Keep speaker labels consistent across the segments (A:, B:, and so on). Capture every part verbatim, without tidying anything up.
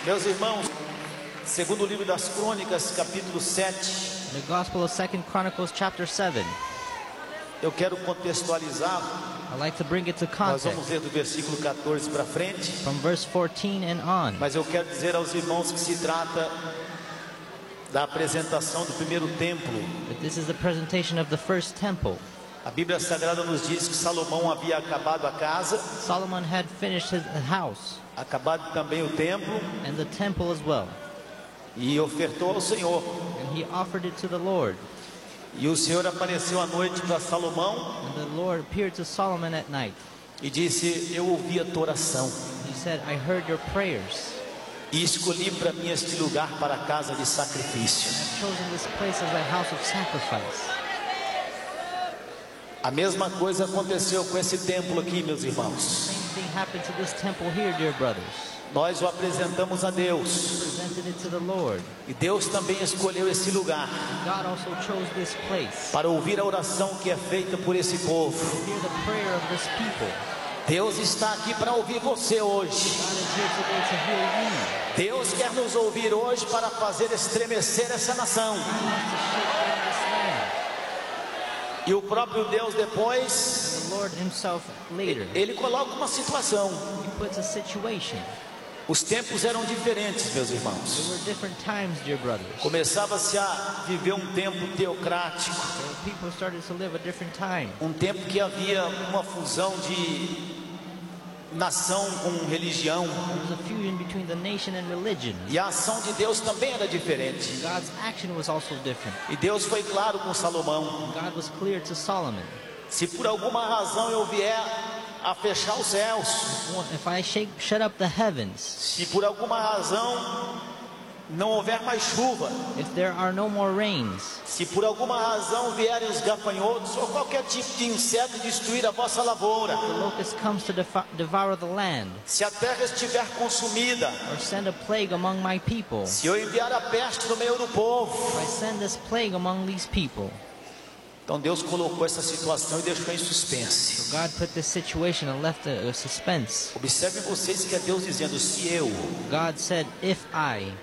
A: Meus irmãos, segundo o livro das Crônicas, capítulo sete.
B: The Gospel of Second Chronicles, chapter seven.
A: Eu quero contextualizar.
B: I'd like to bring it to
A: Nós
B: context
A: vamos ler do versículo quatorze para frente.
B: from verse fourteen and on.
A: Mas eu quero dizer aos irmãos que se trata da apresentação do primeiro templo.
B: But this is the presentation of the first temple.
A: A Bíblia Sagrada nos diz que Salomão havia acabado a casa,
B: Solomon had finished his house
A: acabado também o templo,
B: and the temple as well,
A: e ofertou ao Senhor.
B: and he offered it to the Lord.
A: E o Senhor apareceu à noite para Salomão
B: And the Lord appeared to Solomon at night.
A: e disse: eu ouvi a tua oração
B: He said, I heard your prayers.
A: e escolhi para mim este lugar para a casa de sacrifício.
B: I've chosen this place as a house of sacrifice.
A: A mesma coisa aconteceu com esse templo aqui, meus irmãos.
B: Same thing happened to this temple here, dear brothers.
A: Nós o apresentamos a Deus
B: Presented it to the Lord.
A: e Deus também escolheu esse lugar
B: God also chose this place
A: para ouvir a oração que é feita por esse povo.
B: to hear the prayer of this people.
A: Deus está aqui para ouvir você hoje.
B: God is here today to hear you.
A: Deus quer nos ouvir hoje para fazer estremecer essa nação.
B: God wants to shake down this land.
A: E o próprio Deus depois,
B: The Lord himself later,
A: ele coloca uma situação.
B: he puts a situation.
A: Os tempos eram diferentes, meus
B: There
A: irmãos.
B: were different times, dear brothers.
A: Começava-se a viver um tempo teocrático,
B: The people started to live a different time.
A: um tempo que havia uma fusão de nação com religião,
B: There was a fusion between the nation and religion.
A: e a ação de Deus também era diferente.
B: God's action was also different.
A: E Deus foi claro com Salomão:
B: God was clear to Solomon.
A: se por alguma razão eu vier a fechar os céus,
B: If I shake, shut up the heavens,
A: se por alguma razão não houver mais chuva,
B: if there are no more rains,
A: se por alguma razão vierem os gafanhotos ou qualquer tipo de inseto destruir a vossa lavoura,
B: the locust comes to defi- devour the land,
A: se a terra estiver consumida,
B: or send a plague among my people,
A: se eu enviar a peste no meio do povo.
B: if I send this plague among these people.
A: Então Deus colocou essa situação e deixou em suspense.
B: God put this situation and left a, a suspense.
A: Observem vocês que é Deus dizendo: se eu,
B: God said, if I,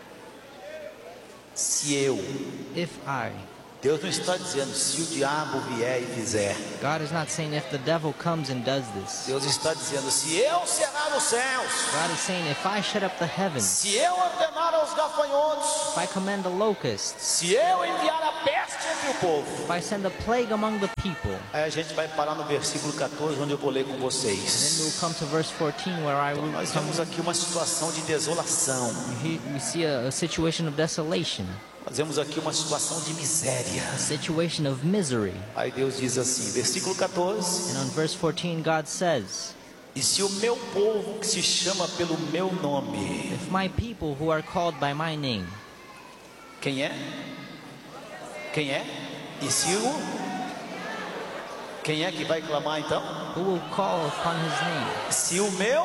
A: se eu.
B: if I.
A: Deus não está dizendo se o diabo vier e fizer.
B: God is not saying if the devil comes and does this.
A: Deus está dizendo: se eu cerrar os céus,
B: God is saying, if I shut up the heavens,
A: se eu ordenar aos gafanhotos,
B: if I command the locusts,
A: se eu enviar a peste entre o povo.
B: if I send a plague among the people,
A: Aí a gente vai parar no versículo quatorze, onde eu vou ler com
B: then
A: vocês.
B: we'll come to verse fourteen where I will
A: Nós
B: come.
A: vemos aqui uma situação de desolação.
B: He- We see a, a situation of desolation,
A: Nós vemos aqui uma situação de miséria.
B: a situation of misery.
A: Aí Deus diz assim, versículo quatorze:
B: And on verse fourteen, God says,
A: e se o meu povo que se chama pelo meu nome,
B: if my people who are called by my name,
A: quem é? Quem é? E se o... Quem é que vai clamar então?
B: who will call upon his name,
A: Se o meu...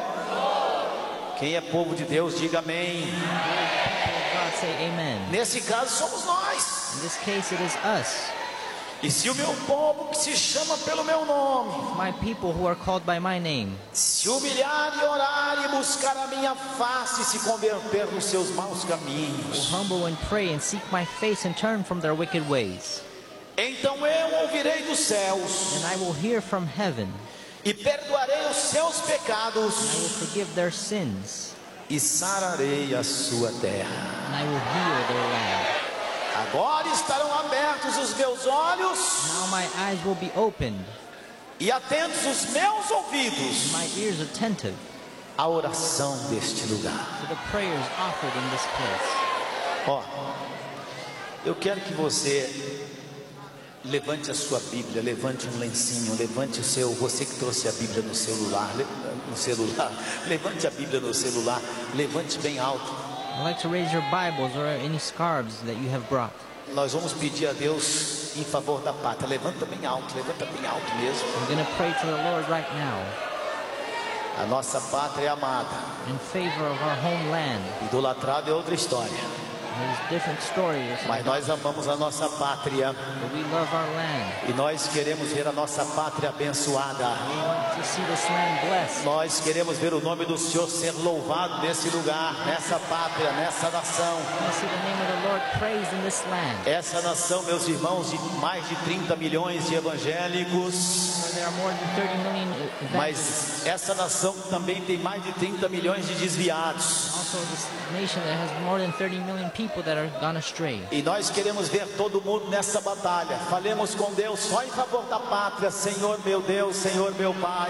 A: Quem é povo de Deus, diga amém.
B: will God say amen.
A: Nesse caso somos nós.
B: In this case, it is us.
A: E se o meu povo que se chama pelo meu nome
B: My people who are called by my name
A: se humilhar e orar e buscar a minha face e se converter nos seus maus
B: will
A: caminhos,
B: humble and pray and seek my face and turn from their wicked ways,
A: então eu ouvirei dos céus
B: then I will hear from heaven,
A: e perdoarei os seus
B: and I will
A: pecados
B: forgive their sins,
A: e sararei a sua terra.
B: and I will heal their land.
A: Agora estarão abertos os meus olhos
B: Now my eyes will be opened,
A: e atentos os meus ouvidos
B: my ears attentive
A: à oração deste lugar.
B: to the prayers offered in this place.
A: Ó, eu quero que você levante a sua Bíblia, levante um lencinho, levante o seu, você que trouxe a Bíblia no celular, le- no celular, levante a Bíblia no celular, levante bem alto.
B: I'd like to raise your Bibles or any scarves that you have brought.
A: Nós vamos pedir a Deus em favor da pátria. Levanta bem alto, levanta bem alto mesmo.
B: I'm going to pray to the Lord right now
A: A nossa pátria é amada.
B: in favor of our homeland.
A: Idolatrado é outra história.
B: There's different stories.
A: Mas nós amamos a nossa pátria.
B: But we love our land.
A: E nós queremos ver a nossa pátria abençoada.
B: We want to see this land blessed.
A: Nós queremos ver o nome do Senhor ser louvado nesse lugar, nessa pátria, nessa nação.
B: We want to see the name of the Lord praised in this land.
A: Essa nação, meus irmãos, de mais de trinta milhões de evangélicos.
B: There are more than thirty million evangelists.
A: Mas essa nação também tem mais de trinta milhões de desviados.
B: Also, this nation that has more than thirty million people that are gone astray.
A: E nós queremos ver todo mundo nessa batalha. Falemos com Deus só em favor da pátria, Senhor meu Deus, Senhor meu Pai.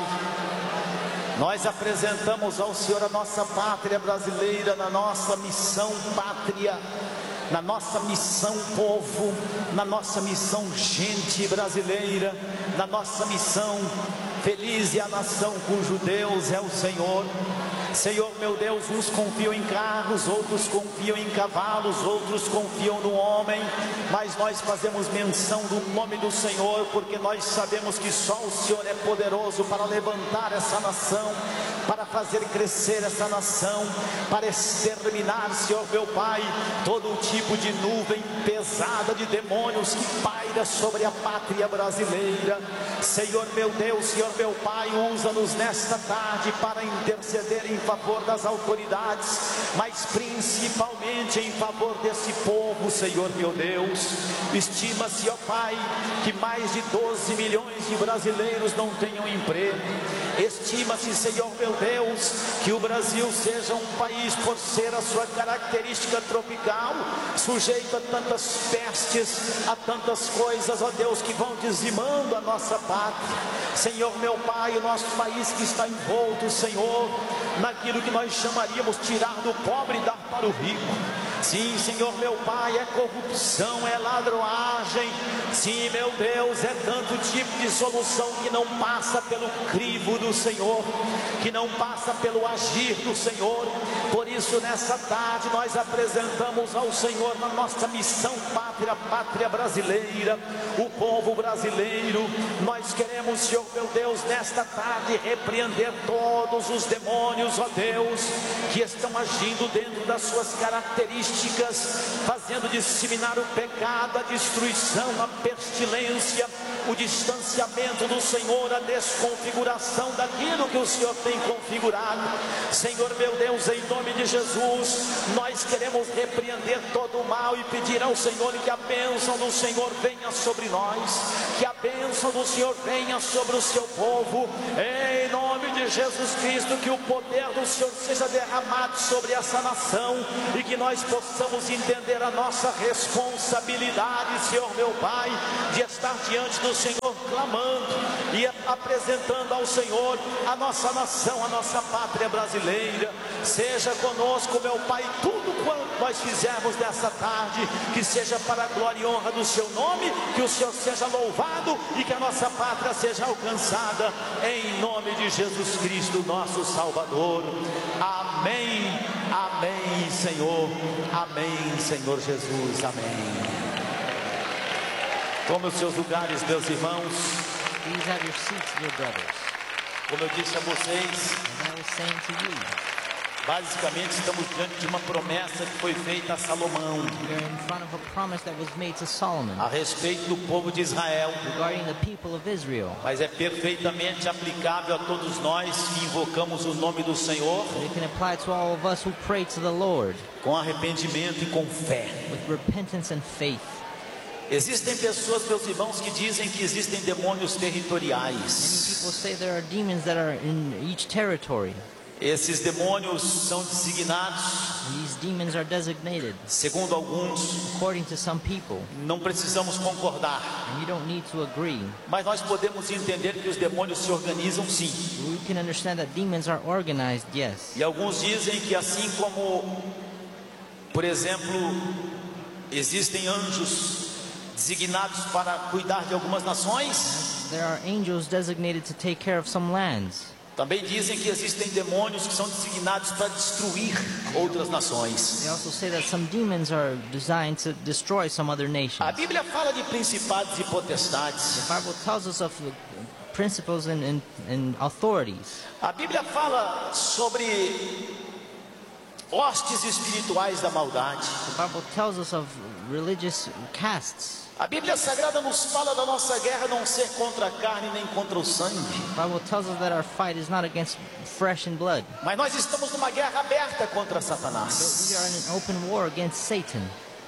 A: Nós apresentamos ao Senhor a nossa pátria brasileira, na nossa missão pátria, na nossa missão povo, na nossa missão gente brasileira, na nossa missão feliz é a nação cujo Deus é o Senhor. Senhor meu Deus, uns confiam em carros, outros confiam em cavalos, outros confiam no homem, mas nós fazemos menção do nome do Senhor, porque nós sabemos que só o Senhor é poderoso para levantar essa nação, para fazer crescer essa nação, para exterminar, Senhor meu Pai, todo tipo de nuvem pesada de demônios que paira sobre a pátria brasileira. Senhor meu Deus, Senhor meu Pai, usa-nos nesta tarde para interceder em favor das autoridades, mas principalmente em favor desse povo, Senhor meu Deus. Estima-se, ó Pai, que mais de doze milhões de brasileiros não tenham emprego. Estima-se, Senhor meu Deus, que o Brasil seja um país, por ser a sua característica tropical, sujeito a tantas pestes, a tantas coisas, ó Deus, que vão dizimando a nossa pátria. Senhor meu Pai, o nosso país que está envolto, Senhor, naquilo que nós chamaríamos tirar do pobre e dar para o rico. Sim, Senhor meu Pai, é corrupção, é ladroagem. Sim, meu Deus, é tanto tipo de solução que não passa pelo crivo do Senhor, que não passa pelo agir do Senhor. Por isso, nessa tarde, nós apresentamos ao Senhor na nossa missão pátria, pátria brasileira, o povo brasileiro. Nós queremos, Senhor meu Deus, nesta tarde repreender todos os demônios, ó Deus, que estão agindo dentro das suas características, fazendo disseminar o pecado, a destruição, a pestilência, o distanciamento do Senhor, a desconfiguração daquilo que o Senhor tem configurado. Senhor meu Deus, em nome de Jesus, nós queremos repreender todo o mal e pedir ao Senhor que a bênção do Senhor venha sobre nós, que a bênção do Senhor venha sobre o seu povo, em nome de Jesus Cristo, que o poder do Senhor seja derramado sobre essa nação e que nós possamos entender a nossa responsabilidade, Senhor meu Pai, de estar diante do Senhor clamando e apresentando ao Senhor a nossa nação, a nossa pátria brasileira. Seja conosco, meu Pai, tudo quanto nós fizermos nessa tarde, que seja para a glória e honra do seu nome, que o Senhor seja louvado e que a nossa pátria seja alcançada, em nome de Jesus Cristo, nosso Salvador. Amém, amém, Senhor, amém, Senhor Jesus, amém. Tome os seus lugares, meus irmãos.
B: Please have your seats, dear brothers.
A: Como eu disse a vocês,
B: As I was saying to you,
A: basicamente estamos diante de uma promessa que foi feita a Salomão
B: we are in front of a promise that was made to Solomon
A: a respeito do povo de Israel,
B: regarding the people of Israel.
A: mas é perfeitamente aplicável a todos nós que invocamos o nome do Senhor
B: It can apply to all of us who pray to the Lord
A: com arrependimento e com fé.
B: with repentance and faith.
A: Existem pessoas, meus irmãos, que dizem que existem demônios
B: Many
A: territoriais.
B: people say there are demons that are in each territory.
A: Esses demônios são designados,
B: And these demons are designated
A: segundo alguns,
B: according to some people.
A: não precisamos concordar,
B: And you don't need to agree.
A: mas nós podemos entender que os demônios se organizam sim.
B: We can understand that demons are organized, yes.
A: E alguns dizem que assim como, por exemplo, existem anjos designados para cuidar de algumas nações,
B: There are angels designated to take care of some lands.
A: também dizem que existem demônios que são designados para destruir outras nações.
B: They also say that some demons are designed to destroy some other
A: A
B: nations.
A: Bíblia fala de principados e potestades.
B: The Bible tells us of the principles and, and, and authorities.
A: A Bíblia fala sobre hostes espirituais da maldade.
B: The Bible tells us of religious castes.
A: A Bíblia Sagrada nos fala da nossa guerra não ser contra a carne nem contra o sangue.
B: The Bible tells us that our fight is not against flesh and blood.
A: Mas nós estamos numa guerra aberta contra
B: But
A: Satanás.
B: we are in an open war against Satan.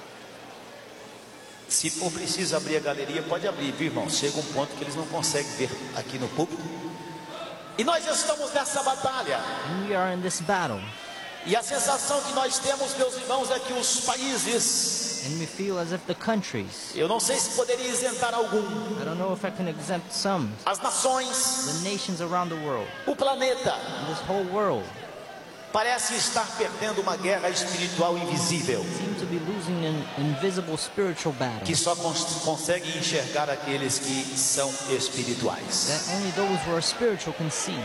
A: Se for preciso abrir a galeria, pode abrir, viu, irmão? Chega um ponto que eles não conseguem ver aqui no púlpito. E nós estamos nessa batalha.
B: And we are in this battle.
A: E a sensação que nós temos, meus irmãos, é que os países,
B: And we feel as if the countries,
A: eu não sei se poderia isentar algum,
B: I don't know if I can exempt some,
A: as nações,
B: the nations around the world,
A: o planeta,
B: this whole world,
A: parece estar perdendo uma guerra espiritual invisível,
B: seem to be losing an invisible spiritual battle
A: que só cons- consegue enxergar aqueles que são espirituais.
B: that only those who are spiritual can see.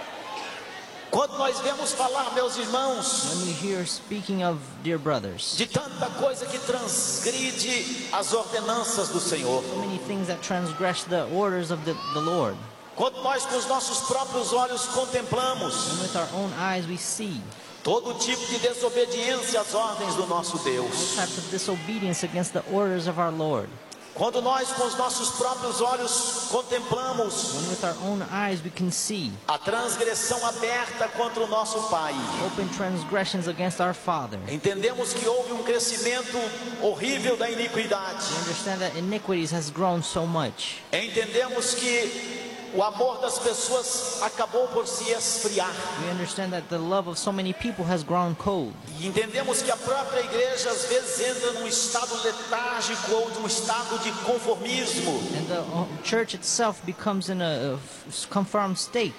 A: Quando nós vemos falar, meus irmãos,
B: When we hear speaking of dear brothers,
A: de tanta coisa que transgride as ordenanças do Senhor,
B: so many things that transgress the orders of the, the Lord,
A: quando nós com os nossos próprios olhos contemplamos
B: and with our own eyes we see
A: todo tipo de desobediência às ordens do nosso
B: all
A: Deus,
B: types of disobedience against the orders of our Lord,
A: quando nós com os nossos próprios olhos contemplamos
B: when with our own eyes we can see
A: a transgressão aberta contra o nosso Pai,
B: open transgressions against our Father,
A: entendemos que houve um crescimento horrível da iniquidade,
B: we understand that iniquities has grown so much.
A: entendemos que o amor das pessoas acabou por se esfriar,
B: We understand that the love of so many people has grown cold.
A: e entendemos que a própria igreja às vezes entra num estado letárgico ou num estado de conformismo,
B: And the uh, church itself becomes in a, a f- conformed state.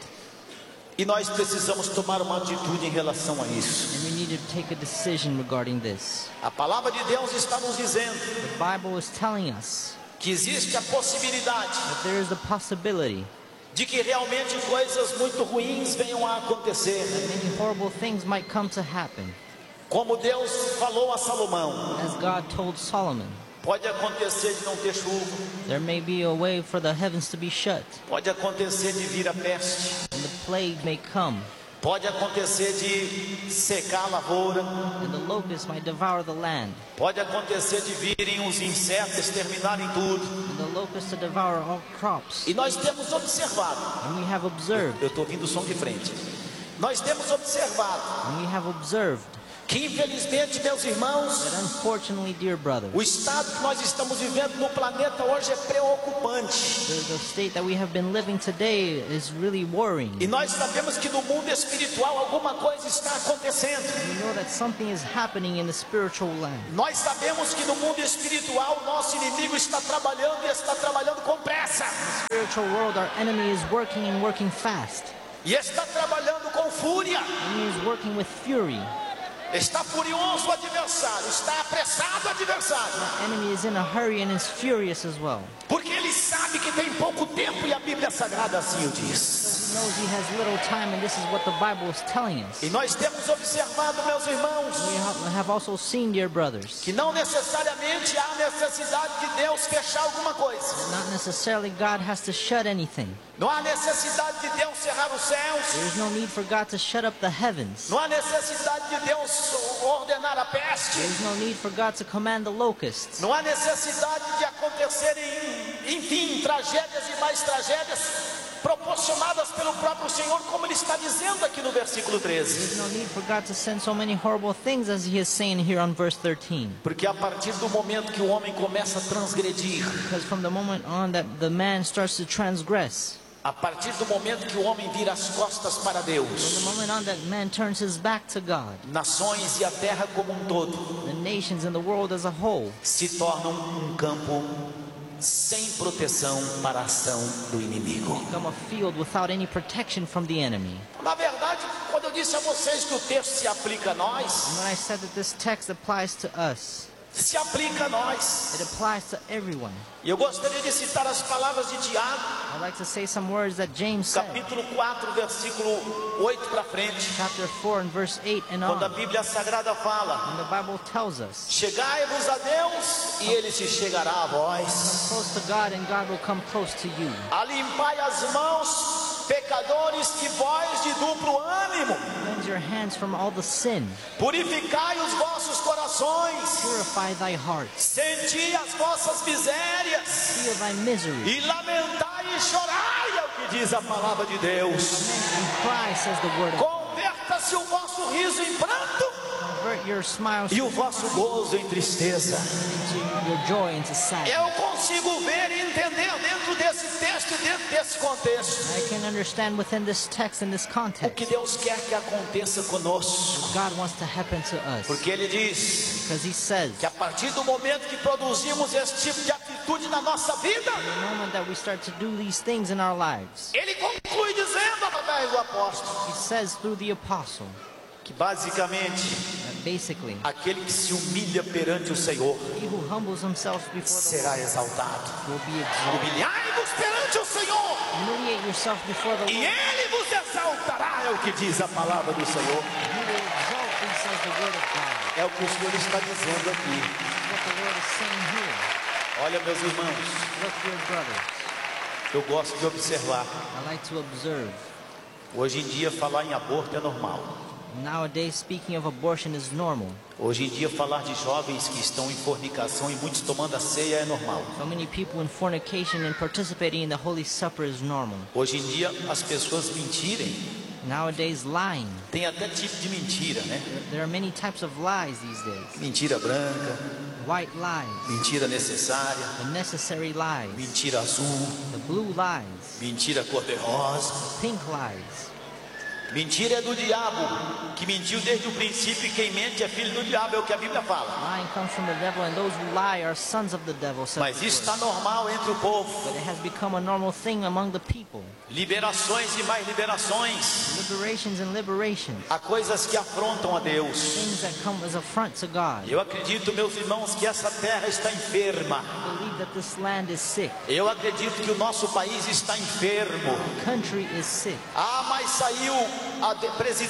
A: e nós precisamos tomar uma atitude em relação a isso.
B: And we need to take a decision regarding this.
A: A palavra de Deus está nos dizendo
B: The Bible is telling us
A: que existe a possibilidade
B: that there is the possibility
A: de que realmente coisas muito ruins venham a acontecer,
B: many horrible things might come to happen.
A: como Deus falou a Salomão.
B: As God told Solomon,
A: Pode acontecer de não ter chuva,
B: there may be a way for the heavens to be shut,
A: pode acontecer de vir a peste,
B: and the plague may come,
A: pode acontecer de secar a lavoura,
B: and the locust might devour the land,
A: pode acontecer de virem os insetos exterminarem tudo.
B: and the locust to devour all crops.
A: E nós temos observado,
B: And we have observed,
A: eu estou ouvindo o som de frente, nós temos observado
B: and we have observed
A: que infelizmente, meus irmãos,
B: that unfortunately, dear brothers,
A: o estado que nós estamos vivendo no planeta hoje é preocupante.
B: the, the state that we have been living today is really worrying.
A: E nós sabemos que no mundo espiritual alguma coisa está acontecendo.
B: We know that something is happening in the spiritual land.
A: Nós sabemos que no mundo espiritual o nosso inimigo está trabalhando e está trabalhando com pressa.
B: Spiritual world, our enemy is working and working fast.
A: E está trabalhando com fúria.
B: And he is working with fury.
A: Está furioso o adversário, está apressado o adversário.
B: The enemy is in a hurry and is furious as well.
A: Porque ele sabe que tem pouco tempo e a Bíblia Sagrada assim o diz.
B: He knows he has little time, and this is what the Bible is telling us.
A: E nós temos observado, meus irmãos,
B: We ha- have also seen, dear brothers,
A: que não necessariamente há necessidade de Deus fechar alguma coisa.
B: not necessarily God has to shut anything.
A: Não há necessidade de Deus cerrar os céus.
B: There's no need for God to shut up the heavens.
A: Não há necessidade de Deus ordenar a peste.
B: There's no need for God to command the locusts.
A: Não há necessidade de acontecerem, enfim, tragédias e mais tragédias proporcionadas pelo próprio Senhor, como ele está dizendo aqui no versículo treze.
B: There's no need for God to send so many horrible things, as he is saying here on verse thirteen.
A: Porque a partir do momento que o homem começa a transgredir,
B: Because from the moment on that the man starts to transgress,
A: a partir do momento que o homem vira as costas para
B: from the
A: Deus,
B: moment on that man turns his back to God,
A: nações e a terra como um todo
B: the nations and the world as a whole
A: se tornam um campo sem proteção para a ação do inimigo.
B: become a field without any protection from the enemy.
A: Na verdade, quando eu disse a vocês que o texto se aplica a nós,
B: And when I said that this text applies to us,
A: se aplica a nós.
B: it applies to everyone.
A: E eu gostaria de citar as palavras de Tiago,
B: I'd like to say some words that James said,
A: capítulo quatro, versículo oito para frente,
B: chapter four and verse eight and
A: quando a
B: on.
A: Bíblia Sagrada fala:
B: And the Bible tells us,
A: chegai-vos a Deus e ele se chegará a vós.
B: close to God and God will come close to you.
A: Alimpai as mãos pecadores, que vós de duplo ânimo,
B: Cleanse your hands from all the sin.
A: purificai os vossos corações,
B: Purify thy heart.
A: senti as vossas misérias,
B: Feel thy misery.
A: e lamentai e chorai, é o que diz a palavra de Deus.
B: And cry, says the word of God.
A: Converta-se o vosso riso em pranto
B: Convert your smiles
A: e o vosso gozo em tristeza.
B: into your joy into sadness.
A: Eu consigo ver e entender dentro desse texto, dentro desse contexto,
B: I can understand within this text and this
A: o
B: context
A: que Deus quer que aconteça conosco.
B: God wants to happen to us.
A: Porque Ele diz
B: Because he says,
A: que a partir do momento que produzimos esse tipo de atitude na nossa vida,
B: the moment that we start to do these things in our lives,
A: Ele conclui dizendo através do apóstolo
B: he says through the apostle,
A: que basicamente
B: that basically,
A: aquele que se humilha perante o Senhor
B: he who humbles himself before the
A: será exaltado.
B: Lord will be exalted.
A: Humilhai-vos perante o Senhor
B: Humiliate yourself before the
A: e
B: Lord.
A: Ele vos exaltará, é o que diz a palavra do Senhor.
B: He will exalt thee, says the word of God.
A: É o que o Senhor está dizendo aqui.
B: What the Lord is saying here.
A: Olha, meus irmãos,
B: Look, dear brothers,
A: eu gosto de observar.
B: I like to observe.
A: Hoje em dia falar em aborto é normal.
B: Nowadays, speaking of abortion is normal.
A: Hoje em dia falar de jovens que estão em fornicação e muitos tomando a ceia é normal.
B: So many people in fornication and participating in the Holy Supper is normal.
A: Hoje em dia as pessoas mentirem.
B: Nowadays, lying.
A: Tem até tipo de mentira, né?
B: There are many types of lies these days.
A: Mentira branca,
B: White lies,
A: mentira necessária,
B: the necessary lies,
A: mentira azul,
B: the blue lies,
A: mentira cor-de-rosa.
B: pink lies.
A: Mentira é do diabo, que mentiu desde o princípio, e quem mente é filho do diabo, é o que a Bíblia fala.
B: Lying comes from the devil, and those who lie are sons of the devil. says
A: Mas
B: the
A: isso
B: word.
A: está normal entre o povo.
B: But it has become a normal thing among the people.
A: Liberações e mais liberações.
B: Liberations and liberations.
A: Há coisas que afrontam a Deus.
B: Things that come as affront to God.
A: Eu acredito, meus irmãos, que essa terra está enferma.
B: I believe that this land is sick.
A: Eu acredito que o nosso país está enfermo.
B: The country is sick.
A: Ah, mas saiu a de- presidenta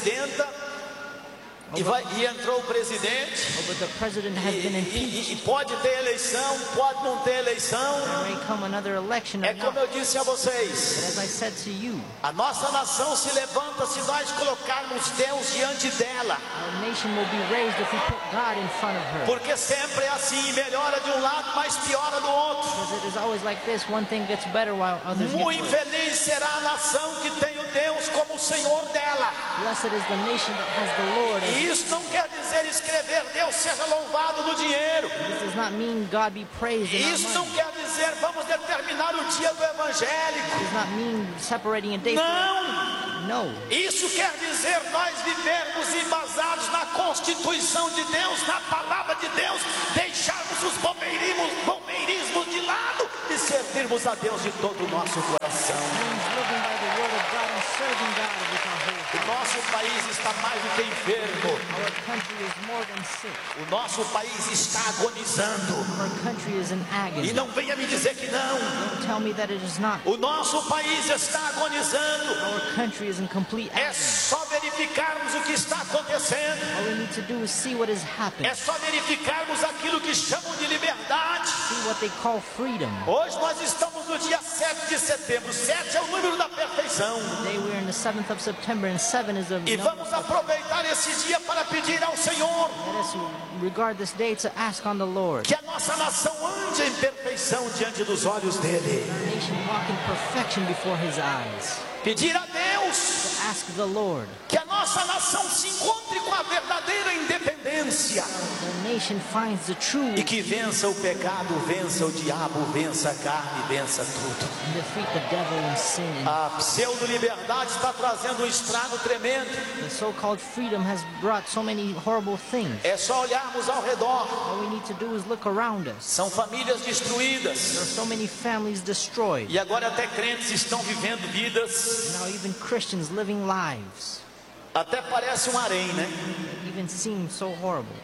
A: e, vai, e entrou o presidente.
B: Oh, but the president
A: E,
B: has been
A: e-
B: impeached.
A: e pode ter eleição, pode não ter eleição.
B: There may come another election or
A: É como
B: not.
A: eu disse a
B: But
A: vocês,
B: as I said to you,
A: a nossa nação se levanta se nós colocarmos Deus diante dela.
B: our nation will be raised if we put God in front of her.
A: Porque sempre é assim, melhora de um lado, mas piora do outro.
B: Because it is always like this, one thing gets better while others get
A: Muito
B: worse.
A: infeliz será a nação que tem o Deus como o Senhor dela.
B: Blessed is the nation that has the Lord.
A: E isso não quer dizer escrever Deus seja louvado no dinheiro.
B: This does not mean God be praised in our
A: Isso não
B: money.
A: quer dizer vamos determinar o dia do evangélico.
B: It does not mean separating a day
A: Não.
B: for No.
A: Isso quer dizer nós vivermos embasados na Constituição de Deus, na palavra de Deus, deixarmos os bombeirismos, bombeirismos de lado e servirmos a Deus de todo o nosso coração.
B: It means living by the word of God and serving God with our whole
A: O
B: heart.
A: nosso país está mais do que enfermo.
B: Our country is more than sick.
A: O nosso país está agonizando.
B: Our country is in agony.
A: E não venha me dizer que não.
B: Don't tell me that it is not.
A: O nosso país está agonizando.
B: Our country is in complete
A: É
B: agony.
A: só verificarmos o que está acontecendo.
B: All we need to do is see what is happening.
A: É só verificarmos aquilo que chamam de liberdade.
B: See what they call freedom.
A: Hoje nós estamos no dia sete de setembro. sete é o número da perfeição.
B: Today we are in the seventh of September and seven is the
A: E
B: number.
A: vamos aproveitar esse dia para pedir ao Senhor
B: Let us regard this day to ask on the Lord.
A: que a nossa nação ande em perfeição diante dos olhos dele.
B: Our nation walk in perfection before his eyes.
A: Pedir a Deus
B: Ask the Lord.
A: que a nossa nação se encontre com a verdadeira independência
B: The nation finds the true
A: e que vença o pecado, vença o diabo, vença a carne, vença tudo.
B: and defeat the devil and sin.
A: A pseudo-liberdade está trazendo um estrago tremendo.
B: The so-called freedom has brought so many horrible things.
A: É só olharmos ao redor.
B: All we need to do is look around us.
A: São famílias
B: There are
A: destruídas.
B: so many families destroyed.
A: E agora até crentes estão vivendo vidas.
B: Now even Christians living lives.
A: Até parece um harém, né?
B: It even seems so horrible.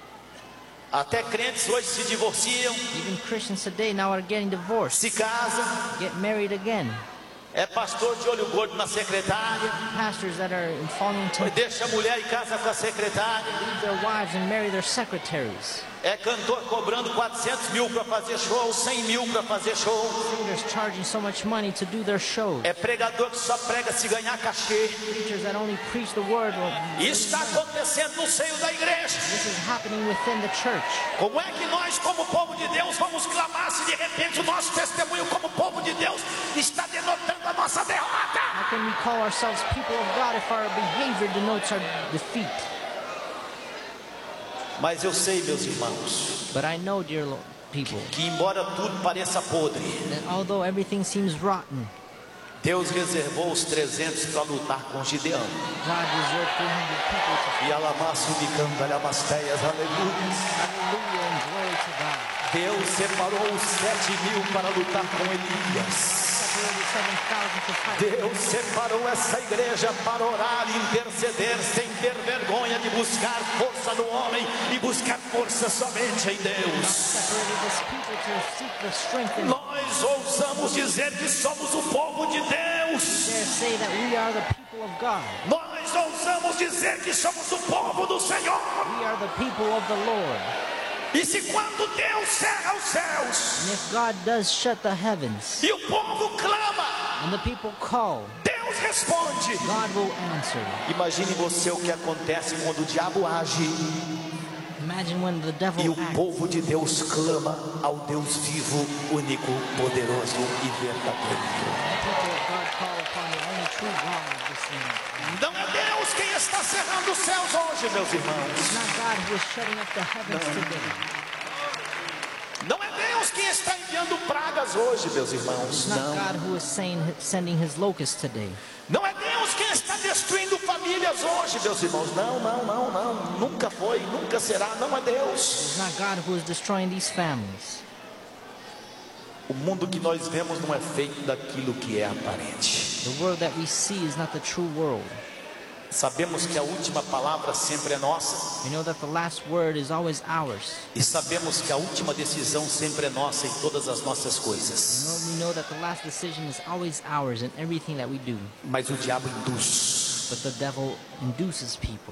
A: Até crentes hoje se divorciam,
B: Even Christians today now are getting divorced,
A: se casam.
B: get married again.
A: É pastor de olho gordo na secretária.
B: Pastors that are falling into
A: Deixa a mulher e casa com a secretária.
B: leave their wives and marry their secretaries.
A: É cantor cobrando quatrocentos mil para fazer show, cem mil para fazer show.
B: Singers charging so much money to do their shows.
A: É pregador que só prega se ganhar cachê.
B: Preachers that only preach the word.
A: Isso está acontecendo no seio da igreja.
B: This is happening within the church.
A: Como é que nós, como povo de Deus, vamos clamar se de repente o nosso testemunho como povo de Deus está denotando a nossa derrota?
B: How can we call ourselves people of God if our behavior denotes our defeat?
A: Mas eu sei, meus irmãos,
B: But I know, dear Lord, people,
A: que embora tudo pareça podre,
B: that although everything seems rotten,
A: Deus reservou os trezentos para lutar com Gideão.
B: God reserved three hundred people to
A: E alamaço me canta, alabasteias, aleluia.
B: hallelujah and glory to God.
A: Deus separou os sete mil para lutar com Elias.
B: Separated seven thousand to fight.
A: Deus separou essa igreja para orar e interceder sem ter vergonha de buscar força no homem e buscar força somente em Deus.
B: Separated this people to seek the strength and
A: Nós ousamos dizer que somos o povo de Deus.
B: dare say that we are the people of God.
A: Nós ousamos dizer que somos o povo do Senhor.
B: We are the people of the Lord.
A: E se quando Deus cerra os céus
B: And if God does shut the heavens
A: e o povo clama,
B: and the people call,
A: Deus responde.
B: God will answer.
A: Imagine você o que acontece quando o diabo age
B: Imagine when the devil
A: e o
B: acts
A: povo de Deus clama ao Deus vivo, único, poderoso e verdadeiro.
B: the people of God call upon the only true God of this land.
A: Não é Deus quem está cerrando os céus hoje, meus
B: It's
A: irmãos.
B: not God who is shutting up the heavens
A: No.
B: today.
A: Não é Deus quem está enviando pragas hoje, meus irmãos.
B: It's not
A: Não.
B: God who is saying, sending his locusts today.
A: Não é Deus quem está destruindo famílias hoje, meus irmãos. Não, não, não, não. Nunca foi, nunca será. Não é Deus.
B: It's not God who is destroying these families.
A: O mundo que nós vemos não é feito daquilo que é aparente.
B: The world that we see is not the true world.
A: Sabemos que a última palavra sempre é nossa.
B: We know that the last word is always ours.
A: E sabemos que a última decisão sempre é nossa em todas as nossas
B: We
A: coisas.
B: know, we know that the last decision is always ours in everything that we do.
A: Mas o diabo induz.
B: But the devil induces people.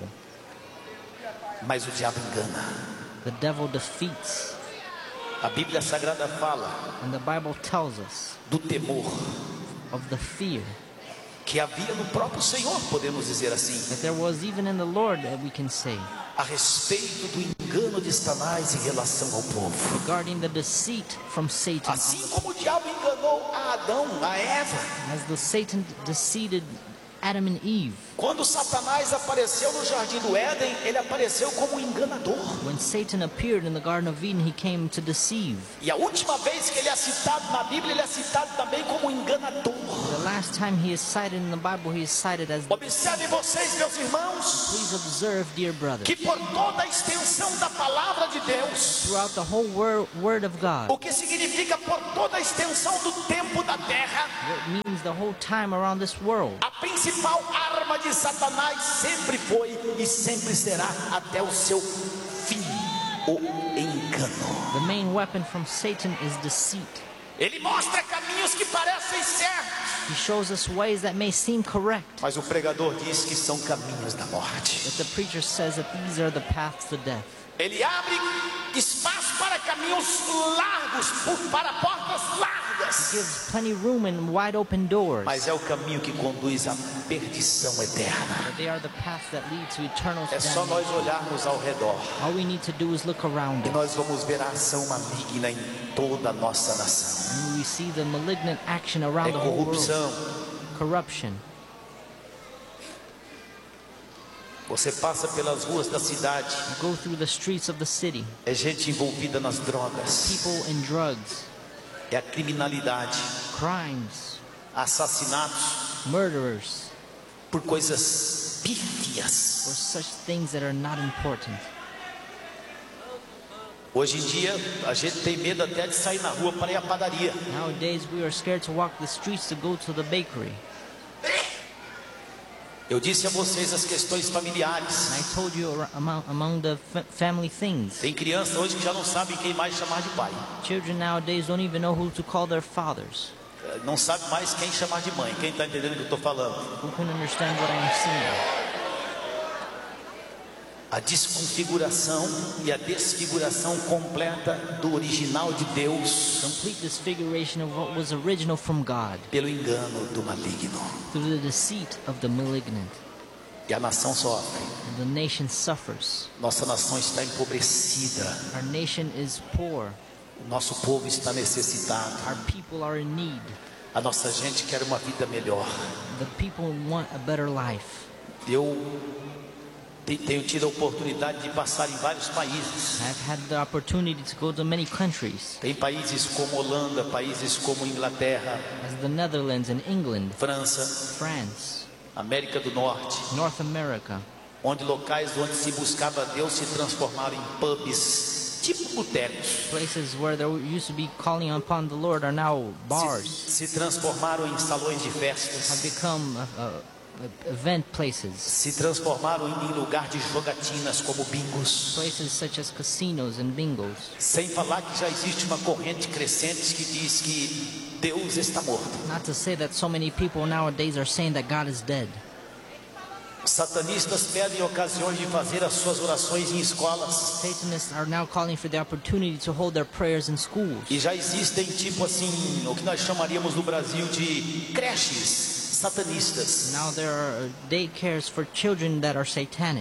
A: Mas o diabo engana.
B: The devil defeats.
A: A Bíblia Sagrada fala
B: And the Bible tells us
A: do temor
B: of the fear
A: que havia no próprio Senhor, podemos dizer assim,
B: that there was even in the Lord, that we can say,
A: a respeito do engano de Satanás em relação ao povo.
B: regarding the deceit from Satan.
A: Assim como o diabo enganou a Adão, a Eva,
B: As the Satan deceived Adam and Eve.
A: quando Satanás apareceu no jardim do Éden, ele apareceu como um enganador.
B: When Satan appeared in the Garden of Eden, he came to deceive.
A: E a última vez que ele é citado na Bíblia, ele é citado também como um enganador.
B: The last time he is cited in the Bible, he is cited as,
A: Observem vocês, meus irmãos,
B: please observe, dear brothers,
A: que por toda a extensão da palavra de Deus,
B: throughout the whole word, word of God,
A: o que significa por toda a extensão do tempo da terra,
B: what means the whole time around this world,
A: a principal arma de Satanás sempre foi e sempre será até o seu fim, o engano.
B: the main weapon from Satan is deceit.
A: Ele mostra caminhos que parecem certos,
B: He shows us ways that may seem correct,
A: mas o pregador diz que são caminhos da morte.
B: but the preacher says that these are the paths to death.
A: Ele abre espaço para caminhos largos, por- para portas
B: He
A: largas,
B: gives plenty room and wide open doors,
A: mas é o caminho que conduz à perdição eterna.
B: but they are the paths that lead to eternal
A: É só nós
B: damnation.
A: olharmos ao redor
B: All we need to do is look around
A: e
B: us,
A: nós vamos ver a ação maligna em toda a nossa nação.
B: and we see the malignant action
A: É
B: around the whole world.
A: corrupção.
B: Corruption.
A: Você passa pelas ruas da cidade,
B: You go through the streets of the city,
A: é gente envolvida nas drogas,
B: people in drugs,
A: é a criminalidade,
B: crimes,
A: assassinatos
B: murderers,
A: por coisas pífias.
B: or such things that are not important.
A: Hoje em dia, a gente tem medo até de sair na rua para ir à padaria.
B: Nowadays, we are scared to walk the streets to go to the bakery.
A: Eu disse a vocês as questões familiares.
B: And I told you ar- among, among the fa- family things.
A: Tem criança hoje que já não sabe quem mais chamar de pai.
B: Children nowadays don't even know who to call their fathers.
A: Eh, Não sabe mais quem chamar de mãe. Quem está entendendo o que eu estou falando?
B: Who can understand what I am saying?
A: a desconfiguração e a desfiguração completa do original de Deus
B: Complete disfiguration of what was original from God
A: pelo engano do maligno.
B: through the deceit of the malignant.
A: E a nação sofre.
B: And the nation suffers.
A: Nossa nação está empobrecida.
B: Our nation is poor.
A: O nosso povo está necessitado.
B: Our people are in need.
A: A nossa gente quer uma vida melhor.
B: The people want a better life.
A: Eu te- tenho tido a oportunidade de passar em vários países.
B: I've had the opportunity to go to many countries,
A: Tem países como Holanda, países como Inglaterra,
B: as the Netherlands and England,
A: França,
B: France,
A: América do Norte,
B: North America,
A: onde locais onde se buscava Deus se transformaram em pubs, tipo botecos.
B: places where there used to be calling upon the Lord are now
A: Se,
B: bars,
A: se transformaram em salões de
B: have
A: festas.
B: become uh, uh, event places,
A: Se transformaram em lugar de jogatinas como bingos.
B: places such as casinos and bingos.
A: Sem falar que já existe uma corrente crescente que diz que Deus está morto.
B: Not to say that so many people nowadays are saying that God is dead.
A: Satanistas pedem ocasiões de fazer as suas orações em escolas.
B: Satanists are now calling for the opportunity to hold their prayers in schools.
A: E já existem tipo assim, o que nós chamaríamos no Brasil de creches satanistas.
B: Now there are daycares for children that are satanic.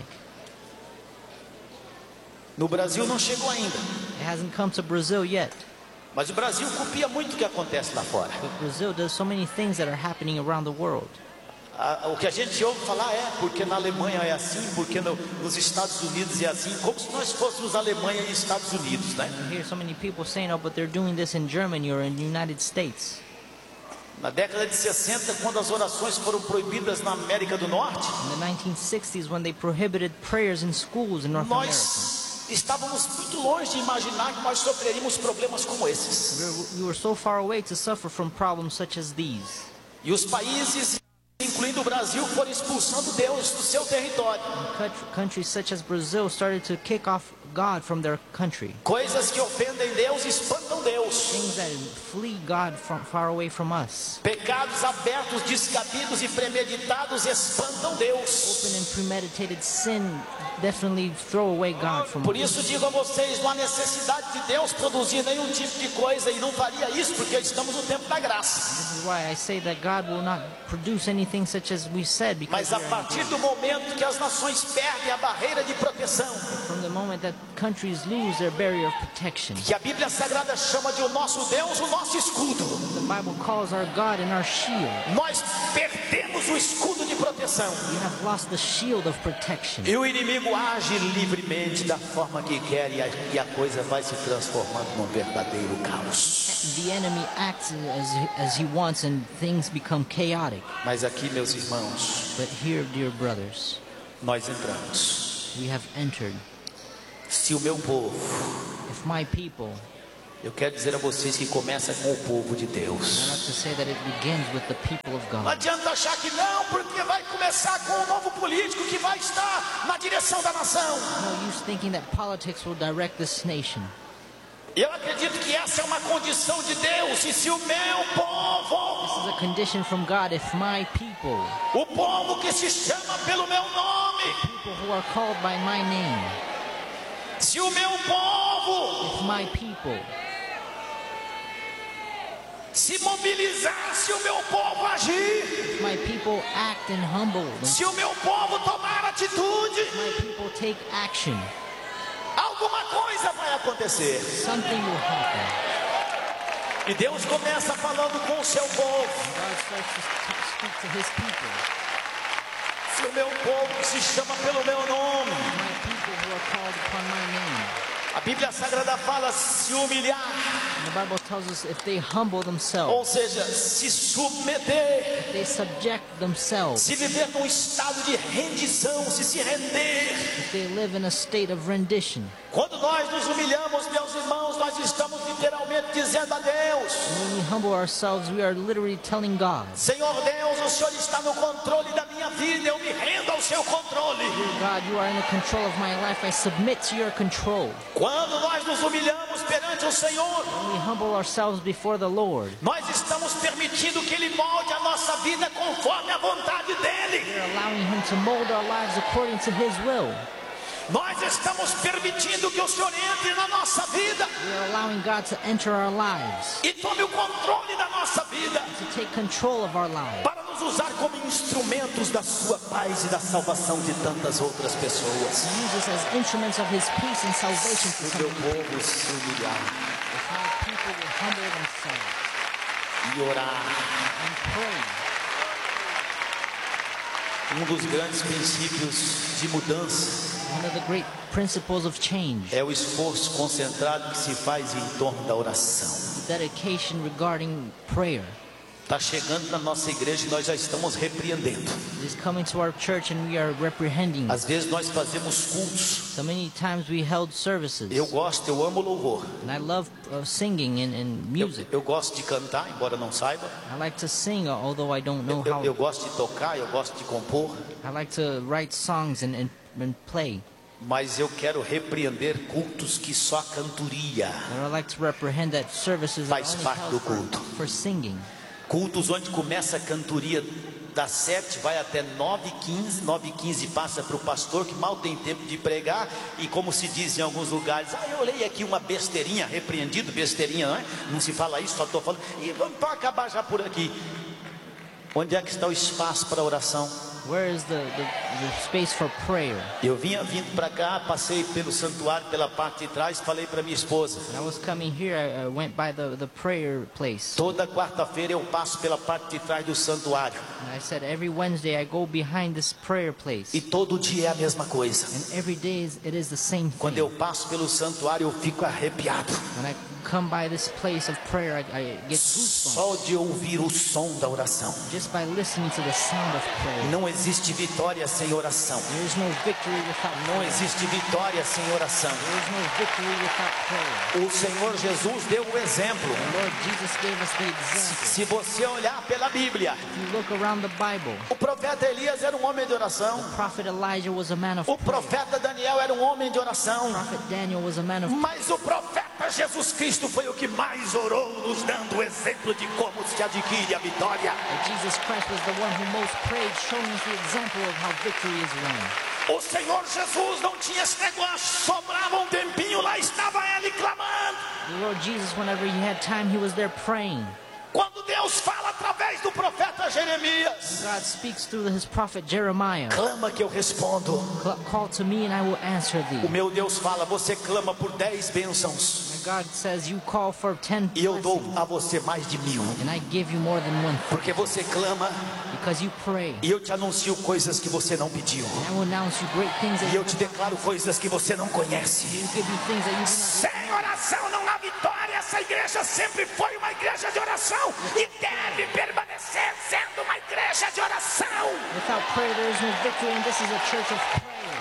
A: No Brasil não chegou ainda,
B: It hasn't come to Brazil yet.
A: mas o Brasil copia muito o que acontece lá fora.
B: But Brazil does so many things that are happening around the world.
A: Ah, o que a gente ouve falar é porque na Alemanha é assim, porque no, nos Estados Unidos é assim, como se nós fôssemos Alemanha e Estados Unidos, né?
B: You hear so many people saying, oh, but they're doing this in Germany or in the United States.
A: Na década de sessenta, quando as orações foram proibidas na América do Norte,
B: In the nineteen sixties, when they prohibited prayers in schools in North America,
A: nós estávamos muito longe de imaginar que nós sofreríamos problemas como esses.
B: we were, we were so far away to suffer from problems such as these.
A: E os países, incluindo o Brasil, foram expulsando Deus do seu território.
B: Country- Countries such as Brazil started to kick off God from their country.
A: Coisas que ofendem Deus espantam Deus.
B: Things that flee God from far away from us.
A: Pecados abertos, descabidos e premeditados espantam Deus.
B: Open and premeditated sin definitely throw away God from
A: Por
B: us.
A: isso digo a vocês, não há necessidade de Deus produzir nenhum tipo de coisa, e não faria isso porque estamos no tempo da graça.
B: This is why I say that God will not produce anything such as we said, because
A: Mas a
B: we are in
A: partir do momento que as nações perdem a barreira de proteção,
B: from the moment that countries lose their barrier of protection.
A: que a Bíblia Sagrada chama de o nosso Deus, o nosso escudo,
B: The Bible calls our God and our shield.
A: nós perdemos o escudo de proteção.
B: We have lost the shield of protection.
A: E o inimigo age livremente da forma que quer, e a, e a coisa vai se transformando num verdadeiro caos.
B: The enemy acts as, as he wants and things become chaotic.
A: Mas aqui, meus irmãos,
B: But here, dear brothers,
A: nós entramos.
B: we have entered.
A: Se o meu povo,
B: If my people,
A: eu quero dizer a vocês que começa com o povo de
B: I
A: Deus.
B: have to say that it begins with the people of
A: Não
B: God.
A: adianta achar que não, porque vai começar com um novo político que vai estar na direção da nação.
B: No use thinking that politics will direct this nation.
A: Eu acredito que essa é uma condição de Deus. E se o meu povo,
B: This is a condition from God. If my people,
A: o povo que se chama pelo meu nome,
B: people who are called by my name,
A: se o meu povo
B: if my people
A: se mobilizar, se o meu povo agir,
B: If my people act and humble, them-
A: se o meu povo tomar atitude,
B: if my people take action,
A: alguma coisa vai acontecer.
B: something will happen.
A: E Deus começa falando com o seu povo.
B: God starts to t- speak to his people.
A: Se o meu povo que se chama pelo meu nome,
B: My people who are called upon my name.
A: a Bíblia Sagrada fala se humilhar,
B: And the Bible tells us if they humble themselves,
A: ou seja, se submeter,
B: if they subject themselves,
A: se viver num estado de rendição, se se render.
B: if they live in a state of rendition.
A: Quando nós nos humilhamos, meus irmãos, nós estamos literalmente dizendo a Deus:
B: When we humble ourselves, we are literally telling God,
A: Senhor Deus, o Senhor está no controle da minha vida, eu me rendo ao seu controle.
B: God, you are in the control of my life. I submit to your control.
A: Quando nós nos humilhamos perante o Senhor,
B: When we humble ourselves before the Lord,
A: nós estamos permitindo que Ele molde a nossa vida conforme a vontade dEle.
B: we're allowing him to mold our lives according to his will.
A: Nós estamos permitindo que o Senhor entre na nossa vida
B: We are allowing God to enter our lives,
A: e tome o controle da nossa vida
B: to take control of our lives,
A: para nos usar como instrumentos da sua paz e da salvação de tantas outras pessoas.
B: to use us as instruments of His peace and salvation for
A: O
B: some
A: meu
B: people.
A: povo se humilhar
B: If my people will humble themselves
A: e orar.
B: and pray.
A: Um dos grandes princípios de mudança
B: One of the great principles of change,
A: é o esforço concentrado que se faz em torno da oração.
B: dedication regarding prayer.
A: Está chegando na nossa igreja e nós já estamos repreendendo.
B: It is coming to our church and we are reprehending.
A: Às vezes nós fazemos cultos.
B: So many times we held services.
A: Eu gosto, eu amo louvor.
B: And I love uh, singing and, and
A: Eu,
B: music.
A: eu gosto de cantar, embora não saiba.
B: I like to sing, although I don't know
A: Eu,
B: how.
A: eu gosto de tocar, eu gosto de compor.
B: I like to write songs and, and, and play.
A: Mas eu quero repreender cultos que só cantoria.
B: And I like to reprehend that services are
A: Faz
B: only
A: parte do
B: held for,
A: culto.
B: for singing.
A: Cultos onde começa a cantoria das sete, vai até nove e quinze, nove e quinze passa para o pastor que mal tem tempo de pregar. E como se diz em alguns lugares, ah, eu olhei aqui uma besteirinha, repreendido, besteirinha, não é? Não se fala isso, só estou falando. E vamos para acabar já por aqui. Onde é que está o espaço para oração?
B: Where is the, the, the space for prayer?
A: Eu vinha vindo para cá, passei pelo santuário, pela parte de trás, falei para minha esposa.
B: When I was coming here, I, I went by the, the prayer place.
A: Toda quarta-feira eu passo pela parte de trás do santuário.
B: And I said, every Wednesday I go behind this prayer place.
A: E todo dia é a mesma coisa.
B: And every day is, it is the same
A: Quando
B: thing.
A: eu passo pelo santuário eu fico arrepiado.
B: When I come by this place of prayer, I, I get goosebumps.
A: Só de ouvir o som da oração.
B: Just by listening to the sound of prayer.
A: Não existe vitória sem oração.
B: There is no victory without
A: Não
B: prayer.
A: existe vitória sem oração.
B: There is no victory without prayer.
A: O Senhor Jesus deu o exemplo.
B: The Lord Jesus gave us the example.
A: Se você olhar pela Bíblia,
B: If you look around the Bible,
A: o profeta Elias era um homem de oração.
B: Prophet Elijah was a man of
A: O
B: prayer.
A: profeta Daniel era um homem de oração.
B: Prophet Daniel was a man of prayer.
A: Mas o profeta Jesus Cristo foi o que mais orou, nos dando o exemplo de como se adquire a vitória.
B: But Jesus Christ was the one who most prayed, showing us the example of how victory is won.
A: O Senhor Jesus não tinha esse negócio, sobrava um tempinho, lá estava ele clamando.
B: The Lord Jesus, whenever he had time, he was there praying.
A: Quando Deus fala através do profeta Jeremias,
B: God speaks through his prophet Jeremiah.
A: clama que eu respondo.
B: Cl- Call to me and I will answer
A: O
B: thee.
A: meu Deus fala, você clama por dez bênçãos
B: My God says, you call for ten
A: e eu dou
B: blessings,
A: a você mais de mil.
B: and I give you more than one,
A: Porque você clama
B: because you pray.
A: e eu te anuncio coisas que você não pediu.
B: I will announce you great things that
A: E
B: you
A: eu te declaro coisas que você não conhece.
B: will give you things that you do not.
A: Sem oração não há vitória. Essa igreja sempre foi uma igreja de oração e deve permanecer sendo uma igreja de oração.
B: Without prayer, there is no victory, and this is a church of prayer.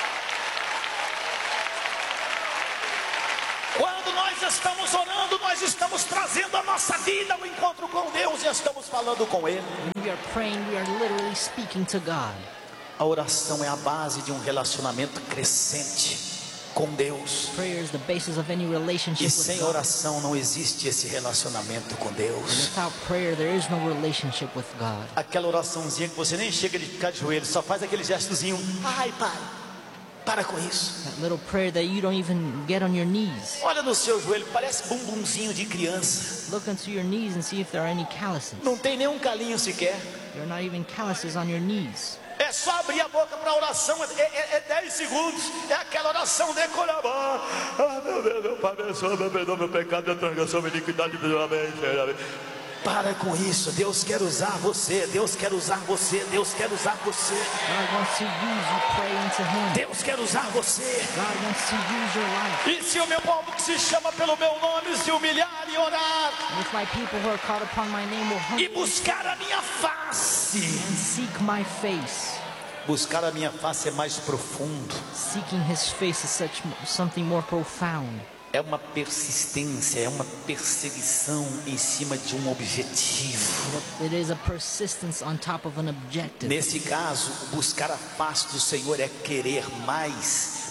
A: Quando nós estamos orando, nós estamos trazendo a nossa vida ao encontro com Deus e estamos falando com Ele.
B: When we are praying, we are literally speaking to God.
A: A oração é a base de um relacionamento crescente com Deus.
B: Prayer is the basis of any relationship
A: E
B: with
A: sem
B: God.
A: oração não existe esse relacionamento com Deus.
B: Without prayer, there is no relationship with God.
A: Aquela oraçãozinha que você nem chega de ficar de joelho, só faz aquele gestozinho. Ai, pai, para com isso.
B: That little prayer that you don't even get on your knees.
A: Olha no seu joelho, parece bumbumzinho de criança.
B: Look into your knees and see if there are any calluses.
A: Não tem nenhum calinho sequer.
B: There are not even calluses on your knees.
A: É só abrir a boca para oração, é, é, é dez segundos, é aquela oração decorada. Ah, meu Deus, meu Pai, abençoa, meu perdoa, meu pecado, minha transgressão, minha iniquidade, amém. Para com isso, Deus quer usar você, Deus quer usar você, Deus quer usar você,
B: God wants to use you praying to Him.
A: Deus quer usar você.
B: God wants to use your life.
A: E se o meu povo que se chama pelo meu nome se humilhar e orar
B: And if my people who are called upon my name will
A: e
B: humbly
A: buscar a minha face,
B: and seek my face.
A: buscar a minha face é mais profundo.
B: Seeking His face is such something more profound.
A: É uma persistência, é uma perseguição em cima de um objetivo.
B: It is a persistence on top of an objective.
A: Nesse caso, buscar a face do Senhor é querer mais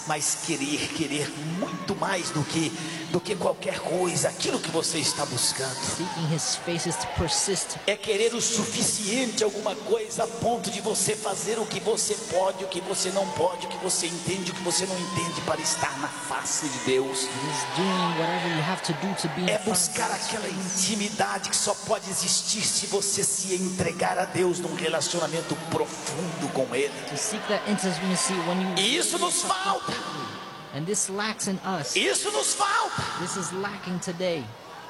A: mas querer, querer muito mais do que, do que qualquer coisa, aquilo que você está buscando.
B: Seeking his face is to persist.
A: É querer o suficiente, alguma coisa a ponto de você fazer o que você pode, o que você não pode, o que você entende, o que você não entende, para estar na face de Deus.
B: It is doing whatever you have to do to be in
A: É
B: front of
A: buscar
B: God's
A: aquela
B: face.
A: intimidade que só pode existir se você se entregar a Deus num relacionamento profundo com Ele.
B: To seek that intimacy when you.
A: E isso nos falta.
B: And this lacks in us.
A: Isso nos falta.
B: This is lacking today.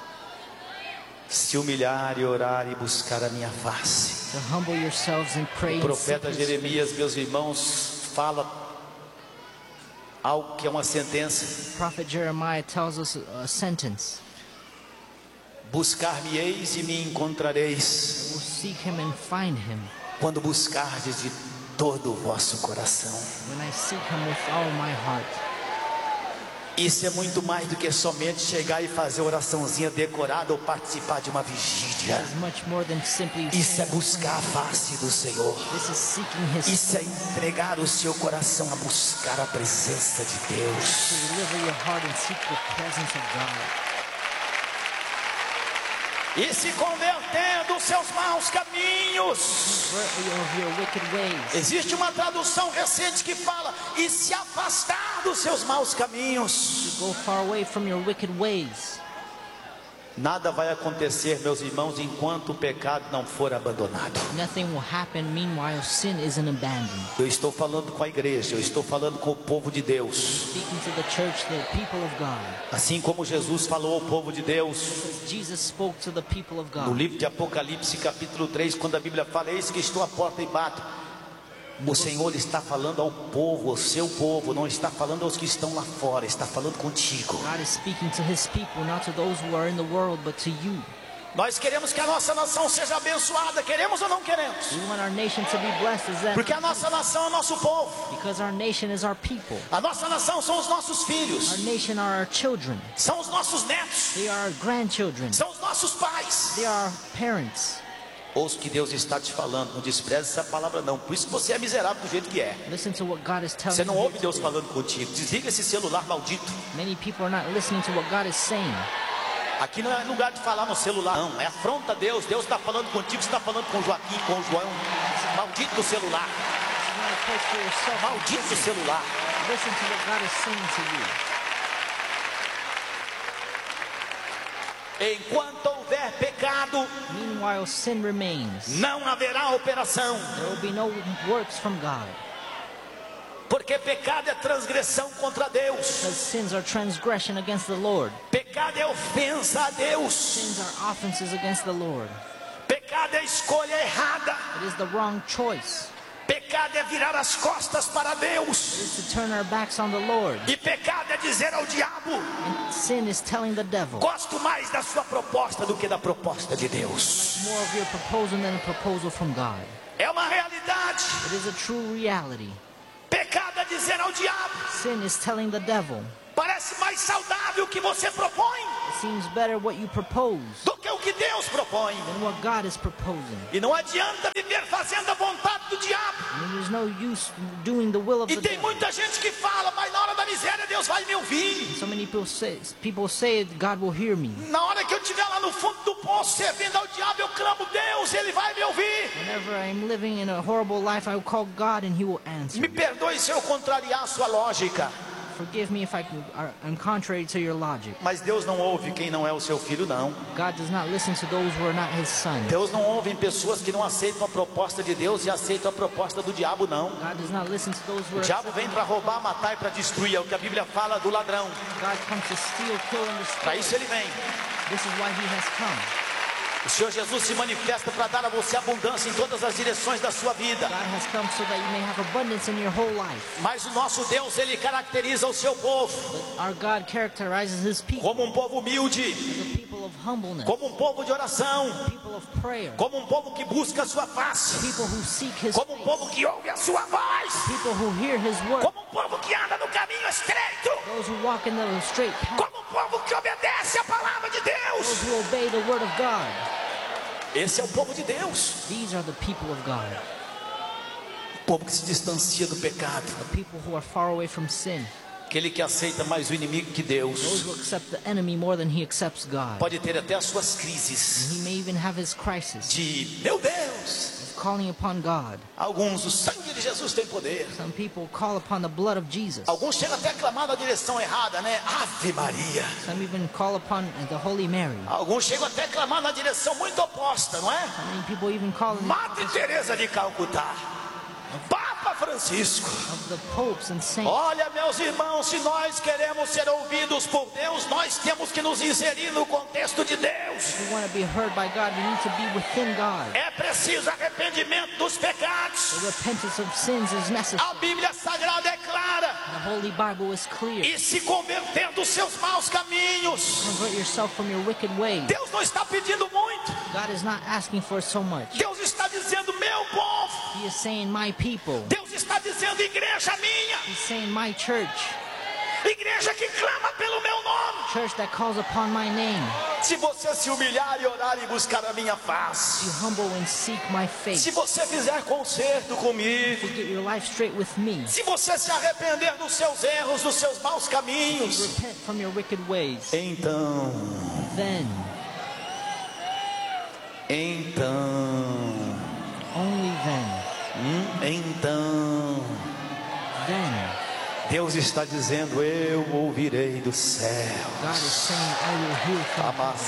A: Se humilhar e orar e buscar a minha face.
B: To humble yourselves and pray.
A: O profeta
B: and seek his
A: Jeremias, meus irmãos, fala algo que é uma sentença.
B: face. Prophet Jeremiah tells us a sentence.
A: Buscar-me-eis e me encontrareis,
B: We'll seek him and find him.
A: quando buscardes de todo o vosso coração.
B: When I seek him with all my heart.
A: Isso é muito mais do que somente chegar e fazer oraçãozinha decorada ou participar de uma vigília.
B: It's much more than simply.
A: Isso é buscar a face do Senhor.
B: This is seeking his
A: Isso é
B: face.
A: entregar o seu coração a buscar a presença de
B: To
A: Deus.
B: deliver your heart and seek the presence of God.
A: E se converter dos seus maus caminhos.
B: Convert of your wicked ways.
A: Existe uma tradução recente que fala: e se afastar dos seus maus caminhos.
B: Go far away from your wicked ways.
A: Nada vai acontecer, meus irmãos, enquanto o pecado não for abandonado.
B: Nothing will happen meanwhile sin isn't abandoned.
A: Eu estou falando com a igreja, eu estou falando com o povo de Deus.
B: Speaking to the church, the people of God.
A: Assim como Jesus falou ao povo de Deus
B: Jesus spoke to the people of
A: no
B: God.
A: livro de Apocalipse, capítulo três, quando a Bíblia fala: eis que estou à porta e bato. O Senhor está falando ao povo, ao seu povo, não está falando aos que estão lá fora, está falando contigo.
B: God is speaking to his people, not to those who are in the world, but to you.
A: Nós queremos que a nossa nação seja abençoada, queremos ou não queremos?
B: We want our nation to be blessed, is that
A: Porque a nossa nação é o nosso povo.
B: because our nation is our people.
A: A nossa nação são os nossos
B: Our
A: filhos,
B: nation are our children.
A: são os nossos netos,
B: They are our grandchildren.
A: são os nossos pais.
B: They are our parents.
A: Ouça o que Deus está te falando, não despreze essa palavra não. Por isso que você é miserável do jeito que é.
B: Listen to what God is telling
A: Você não
B: you.
A: ouve Deus falando contigo. Desliga esse celular maldito.
B: Many people are not listening to what God is saying.
A: Aqui não é lugar de falar no celular, não. É afronta a Deus. Deus está falando contigo, você está falando com o Joaquim, com o João. Maldito do celular.
B: You want to pray for yourself.
A: Maldito do celular.
B: Listen to what God is saying to you.
A: Enquanto houver pecado,
B: Meanwhile, sin remains.
A: não haverá operação.
B: There will be no works from God.
A: Porque pecado é transgressão contra Deus.
B: Because sins are transgression against the Lord.
A: Pecado é ofensa a Deus.
B: Sins are offenses against the Lord.
A: Pecado é escolha errada.
B: It is the wrong choice.
A: Pecado é virar as costas para
B: It
A: Deus.
B: is to turn our backs on the Lord.
A: E pecado é dizer ao diabo:
B: And sin is telling the devil
A: gosto mais da sua proposta do que da proposta de Deus.
B: more of your proposal than a proposal from God.
A: É uma realidade.
B: It is a true reality.
A: Pecado é dizer ao diabo:
B: Sin is telling the devil,
A: parece mais saudável o que você propõe
B: it seems better what you propose
A: do que o que Deus propõe.
B: than what God is proposing.
A: E não adianta viver fazendo a vontade do diabo.
B: And there's no use doing the will of
A: E
B: the
A: tem
B: devil.
A: muita gente que fala: mas na hora da miséria Deus vai me ouvir.
B: So many people say, people say God will hear me.
A: Na hora que eu estiver lá no fundo do poço servindo ao diabo, eu clamo: Deus, Ele vai me ouvir.
B: Whenever I'm living in a horrible life, I will call God and He will answer.
A: Me perdoe se eu contrariar a sua lógica,
B: Forgive me if I am contrary to your logic.
A: mas Deus não ouve quem não é o seu filho, não.
B: God does not listen to those who are not His son.
A: Deus não ouve em pessoas que não aceitam a proposta de Deus e aceitam a proposta do diabo, não.
B: God does not listen to those who
A: O
B: are.
A: diabo vem para roubar, matar e para destruir. É o que a Bíblia fala do ladrão.
B: God comes to steal, kill, and
A: Para
B: destroy.
A: isso ele vem.
B: This is why He has come.
A: O Senhor Jesus se manifesta para dar a você abundância em todas as direções da sua vida.
B: God has come so that you may have abundance in your whole life.
A: Mas o nosso Deus, Ele caracteriza o seu povo
B: But our God characterizes His people
A: como um povo humilde,
B: as a people of humbleness,
A: como um povo de oração,
B: people of prayer,
A: como um povo que busca a sua face,
B: people who seek His
A: como um
B: face,
A: povo que ouve a sua voz,
B: people who hear His word,
A: como um povo que anda no caminho estreito,
B: those who walk in the straight path,
A: como um povo que obedece a palavra de
B: those
A: Deus.
B: who obey the word of God.
A: Esse é o povo de Deus,
B: These are the people of God,
A: o povo que se distancia do pecado,
B: the people who are far away from sin.
A: Aquele que aceita mais o inimigo que Deus
B: Those who accept the enemy more than he accepts God.
A: pode ter até as suas
B: And
A: crises
B: he may even have his crisis
A: de, meu Deus.
B: of calling upon God.
A: Alguns, o sangue de Jesus tem poder.
B: Some people call upon the blood of Jesus.
A: Alguns chegam até a clamar na direção errada, né? Ave Maria.
B: Some even call upon the Holy Mary.
A: Alguns chegam até a clamar na direção muito oposta, não é?
B: Some people even call in
A: Madre Teresa de Calcutá, Papa Francisco.
B: of the popes and saints.
A: Olha, meus irmãos, se nós queremos ser ouvidos por Deus, nós temos que nos inserir no contexto de Deus.
B: If we want to be heard by God, we need to be within God.
A: É preciso arrependimento dos pecados.
B: The repentance of sins is necessary.
A: A Bíblia Sagrada é clara.
B: The Holy Bible is clear.
A: E se converter dos seus maus caminhos.
B: Convert yourself from your wicked ways.
A: Deus não está pedindo muito.
B: God is not asking for so much.
A: Deus está dizendo, meu povo.
B: He is saying, my people.
A: Deus está dizendo, igreja minha.
B: He's saying, my church.
A: Igreja que clama pelo meu nome.
B: Church that calls upon my name.
A: Se você se humilhar e orar e buscar a minha face.
B: You humble and seek my face.
A: Se você fizer conserto comigo.
B: To get your life straight with me.
A: Se você se arrepender dos seus erros, dos seus maus caminhos.
B: Repent from your wicked ways.
A: Então.
B: Then.
A: Então.
B: Only then.
A: Hum, então.
B: Then.
A: Deus está dizendo, eu ouvirei do céu.
B: God is saying, I will hear from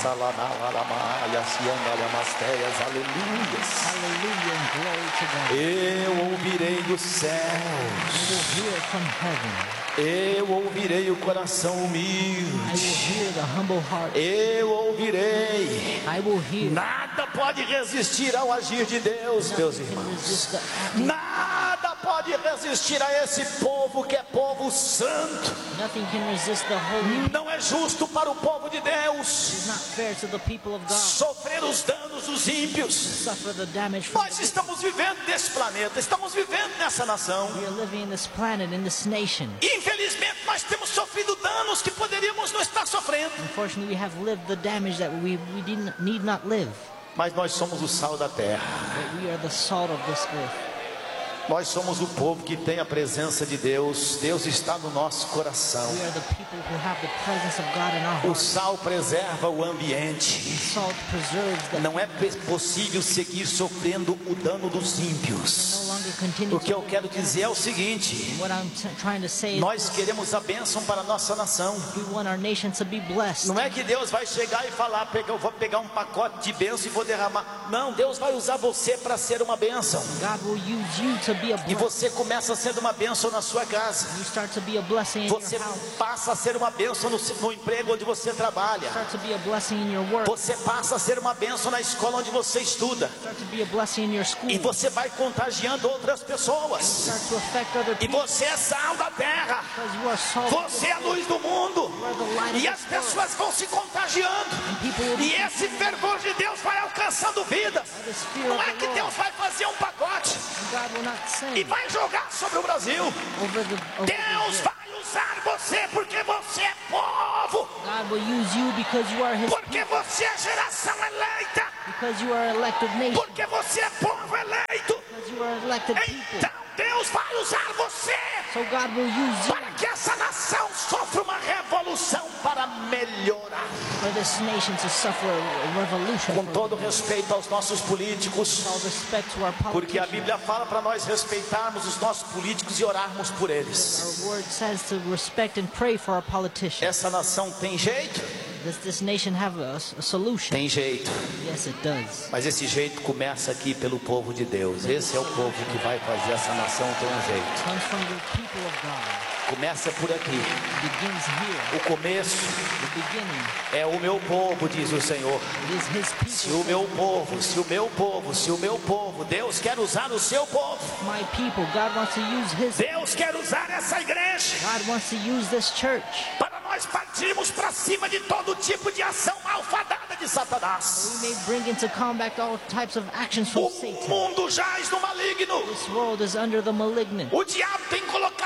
A: Aleluias.
B: Hallelujah and glory to God.
A: Eu ouvirei dos
B: I
A: céus.
B: will hear from heaven.
A: Eu ouvirei o coração
B: I will
A: humilde.
B: hear the humble heart.
A: Eu ouvirei.
B: I will hear.
A: Nada pode resistir ao agir de Deus, meus
B: Nothing can
A: irmãos.
B: resist the acting.
A: Nada pode resistir a esse povo que é povo santo.
B: Nothing can resist the holy.
A: Não é justo para o povo de
B: It's
A: Deus
B: not fair to the people of God.
A: sofrer os danos dos ímpios.
B: Suffer the damage from
A: Nós
B: the
A: estamos vivendo nesse planeta, estamos vivendo nessa nação.
B: We are living in this planet, in this nation.
A: Infelizmente, nós temos sofrido danos que poderíamos não estar sofrendo.
B: Unfortunately, we have lived the damage that we, we didn't, need not live.
A: Mas nós somos o sal da terra.
B: But we are the salt of this earth.
A: Nós somos o povo que tem a presença de Deus. Deus está no nosso coração.
B: We are the people who have the presence of God in our
A: O
B: hearts.
A: sal preserva o ambiente.
B: Salt preserves the
A: Não é possível seguir sofrendo o dano dos ímpios.
B: no longer continue
A: O que eu
B: to.
A: quero dizer é o seguinte:
B: What I'm t- trying to say is
A: nós queremos a bênção para a nossa nação.
B: we want our nation to be blessed.
A: Não é que Deus vai chegar e falar, "Pega- eu vou pegar um pacote de bênção e vou derramar." Não, Deus vai usar você para ser uma bênção.
B: God will use you to be a
A: E
B: blessing.
A: você começa a ser uma bênção na sua casa.
B: You start to be a blessing in
A: Você
B: your house.
A: passa a ser uma bênção no, no emprego onde você trabalha.
B: Start to be a blessing in your work.
A: Você passa a ser uma bênção na escola onde você estuda.
B: Start to be a blessing in your school.
A: E você vai contagiando outras pessoas.
B: Start to affect other
A: E
B: people
A: você é sal da terra.
B: because you are salt.
A: Você é a luz do mundo. E as pessoas vão se contagiando. E esse fervor de Deus vai alcançando vidas.
B: The Spirit
A: Não
B: of
A: é
B: the
A: que
B: Lord.
A: Deus vai fazer um pacote
B: God will not
A: e
B: send
A: vai jogar sobre o Brasil.
B: over the over the
A: Deus
B: earth.
A: vai usar você porque você é povo.
B: God will use you because you are His
A: Porque
B: people,
A: você é geração eleita.
B: because you are elected nation,
A: Porque você é povo eleito.
B: because you are elected people.
A: Então Deus vai usar você
B: So God will use you
A: para que essa nação sofra uma revolução para melhorar.
B: for this nation to suffer a revolution.
A: Com
B: For
A: todo respeito aos nossos políticos,
B: all respect to our
A: porque a
B: politicians.
A: Bíblia fala para nós respeitarmos os nossos políticos e orarmos por eles.
B: Our word says to respect and pray for our politicians.
A: Essa nação tem jeito?
B: Does this nation have a, a solution?
A: Tem jeito.
B: Yes, it does.
A: Mas esse jeito começa aqui pelo povo de Deus. Esse é o povo que vai fazer essa nação ter um jeito.
B: It comes from the people of God.
A: Começa por aqui.
B: It begins here.
A: O começo
B: The beginning.
A: é o meu povo, diz o Senhor.
B: It is His
A: Se
B: people.
A: o meu povo, se o meu povo, se o meu povo, Deus quer usar o seu povo.
B: My people. God wants to use His.
A: Deus quer usar essa igreja
B: God wants to use this church.
A: para nós partirmos para cima de todo tipo de ação malfadada de Satanás.
B: We may bring into combat all types of actions from
A: O
B: Satan.
A: mundo jaz no maligno.
B: This world is under the malignant.
A: O diabo tem colocado uma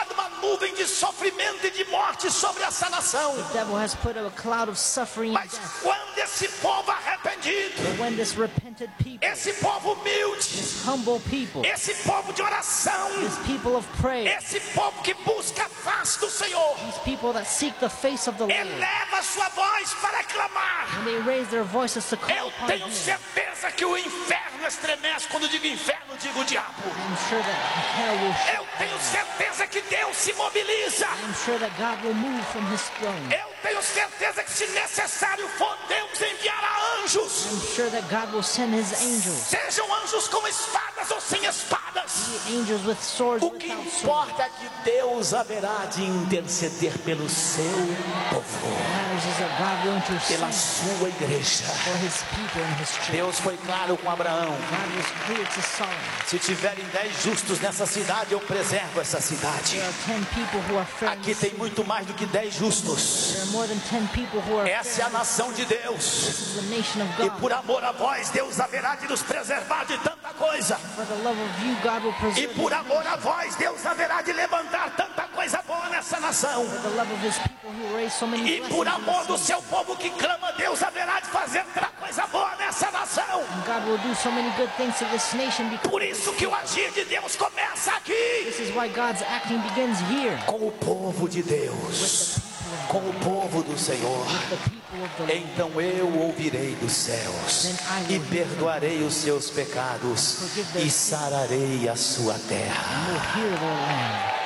A: nuvem de sofrimento e de morte sobre essa nação.
B: The devil has put a cloud of suffering and
A: Mas
B: death.
A: quando esse povo arrependido,
B: But when this repented people,
A: esse povo humilde,
B: this humble people,
A: esse povo de oração,
B: this people of prayer,
A: esse povo que busca a face do Senhor,
B: these people that seek the face of the Lord,
A: eleva sua voz para clamar.
B: when they raise their voices to call
A: Eu
B: upon
A: tenho
B: him,
A: certeza que o inferno estremece. Quando digo inferno, digo o diabo.
B: I'm sure that hell will shake.
A: Eu tenho certeza que Deus se mobiliza.
B: I'm sure that God will move from his throne.
A: Eu tenho certeza que, se necessário for, Deus enviará anjos.
B: I'm sure that God will send his angels,
A: Sejam anjos com espadas ou sem espadas.
B: the angels with swords,
A: O que
B: without swords.
A: importa é que Deus haverá de interceder pelo seu povo,
B: What matters is that God will
A: pela
B: intercede
A: sua igreja.
B: for his people and his church.
A: Deus foi claro com Abraão:
B: God was clear to Solomon.
A: se tiverem dez justos nessa cidade, eu preservo essa cidade.
B: There are ten people who are fair in
A: Aqui
B: this
A: tem
B: city.
A: muito mais do que dez justos.
B: There are more than ten people who are
A: Essa é
B: fair.
A: a nação de Deus.
B: This is the nation of
A: E
B: God.
A: por amor a vós, Deus haverá de nos preservar de tanta coisa.
B: For the love of you, God will
A: E
B: preserve
A: por
B: you.
A: amor a vós, Deus haverá de levantar tanta coisa boa nessa nação.
B: For the love of his people, he will raise so many
A: E por
B: blessings in
A: amor
B: this
A: do
B: city.
A: seu povo que clama, Deus haverá de fazer tanta coisa boa nessa nação.
B: And God will do so many good things to this nation because
A: Por isso que o agir de Deus começa aqui,
B: this is why God's acting begins here.
A: com o povo de Deus, com o povo do Senhor.
B: The people of the Lord.
A: Então eu ouvirei dos céus e perdoarei os seus pecados e sararei a sua terra.
B: will hear their land.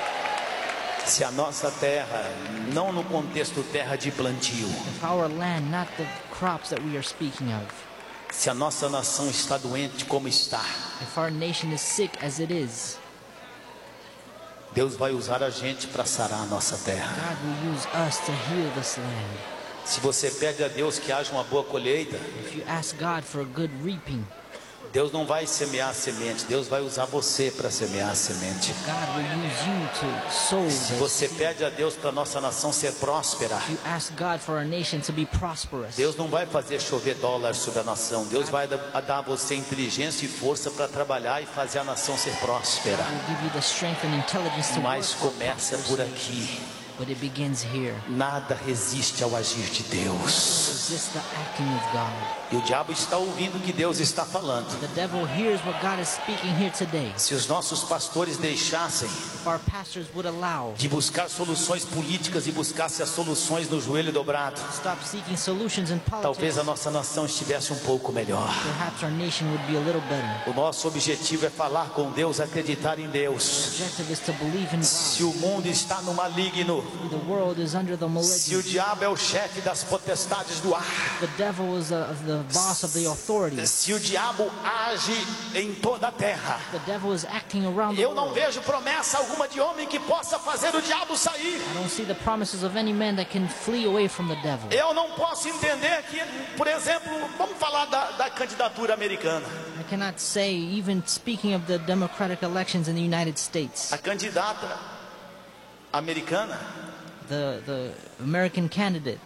A: Se a nossa terra, não no contexto terra de plantio,
B: If our land, not the crops that we are speaking of,
A: se a nossa nação está doente como está,
B: if our nation is sick as it is,
A: Deus vai usar a gente para sarar a nossa terra.
B: God will use us to heal this land.
A: Se você pede a Deus que haja uma boa colheita,
B: If you ask God for a good reaping,
A: Deus não vai semear a semente, Deus vai usar você para semear a semente.
B: God will use you to sow
A: Se
B: this.
A: você pede a Deus para a nossa nação ser próspera,
B: If you ask God for our nation to be prosperous,
A: Deus não vai fazer chover dólares sobre a nação. Deus vai dar dar a você inteligência e força para trabalhar e fazer a nação ser próspera.
B: God will give you the strength and intelligence to work
A: Mas
B: for
A: começa por aqui.
B: But it begins here.
A: Nada resiste ao agir de Deus.
B: Resist the acting of God.
A: E o diabo está ouvindo o que Deus está falando.
B: The devil hears what God is speaking here today.
A: Se os nossos pastores deixassem
B: If our pastors would allow,
A: de buscar soluções políticas e buscasse as soluções no joelho dobrado,
B: stop seeking solutions in
A: talvez
B: politics,
A: a nossa nação estivesse um pouco melhor.
B: perhaps our nation would be a little better.
A: O nosso objetivo é falar com Deus, acreditar em Deus.
B: The objective is to believe in God.
A: Se o mundo está no maligno,
B: The world is under the
A: se o
B: malignant.
A: diabo é o chefe das potestades do ar,
B: The devil is the, the boss of the authorities.
A: se o diabo age em toda a terra,
B: The devil is acting around the
A: eu não
B: world.
A: vejo promessa alguma de homem que possa fazer o diabo sair.
B: I don't see the promises of any man that can flee away from the devil.
A: Eu não posso entender que, por exemplo, vamos falar da, da candidatura americana.
B: I cannot say, even speaking of the democratic elections in the United States,
A: A candidata americana,
B: the, the American candidate,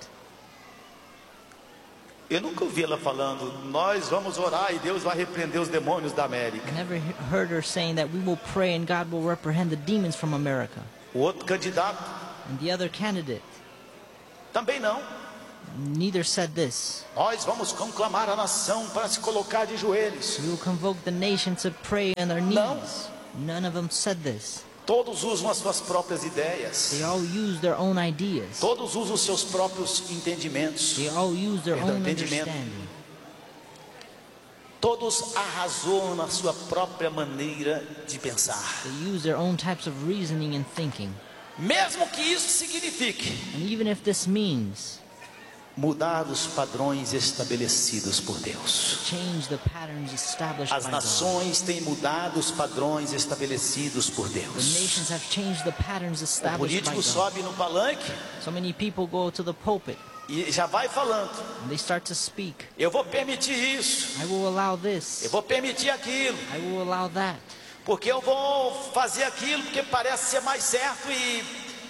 A: eu nunca ouvi ela falando: nós vamos orar e Deus vai repreender os demônios da América.
B: I never he- heard her saying that we will pray and God will reprehend the demons from America.
A: O outro candidato
B: And the other candidate
A: também não.
B: neither said this.
A: Nós vamos conclamar a nação para se colocar de joelhos.
B: We will convoke the nation to pray on their
A: Não.
B: knees. None of them said this.
A: Todos usam as suas próprias ideias.
B: They all use their own ideas.
A: Todos usam os seus próprios entendimentos.
B: They all use their
A: Perdão,
B: own
A: entendimento.
B: understanding.
A: Todos arrasou na sua própria maneira de pensar.
B: They use their own types of reasoning and thinking.
A: Mesmo que isso signifique
B: And even if this means
A: mudar os padrões estabelecidos por Deus.
B: change the patterns established
A: As
B: by God.
A: nações têm mudado os padrões estabelecidos por
B: The
A: Deus.
B: nations have changed the patterns
A: O
B: established by
A: político
B: God.
A: sobe no palanque
B: So many people go to the pulpit
A: e já vai falando:
B: and they start to speak.
A: eu vou permitir isso,
B: I will allow
A: eu
B: this.
A: vou permitir aquilo,
B: I will allow that.
A: porque eu vou fazer aquilo porque parece ser mais certo e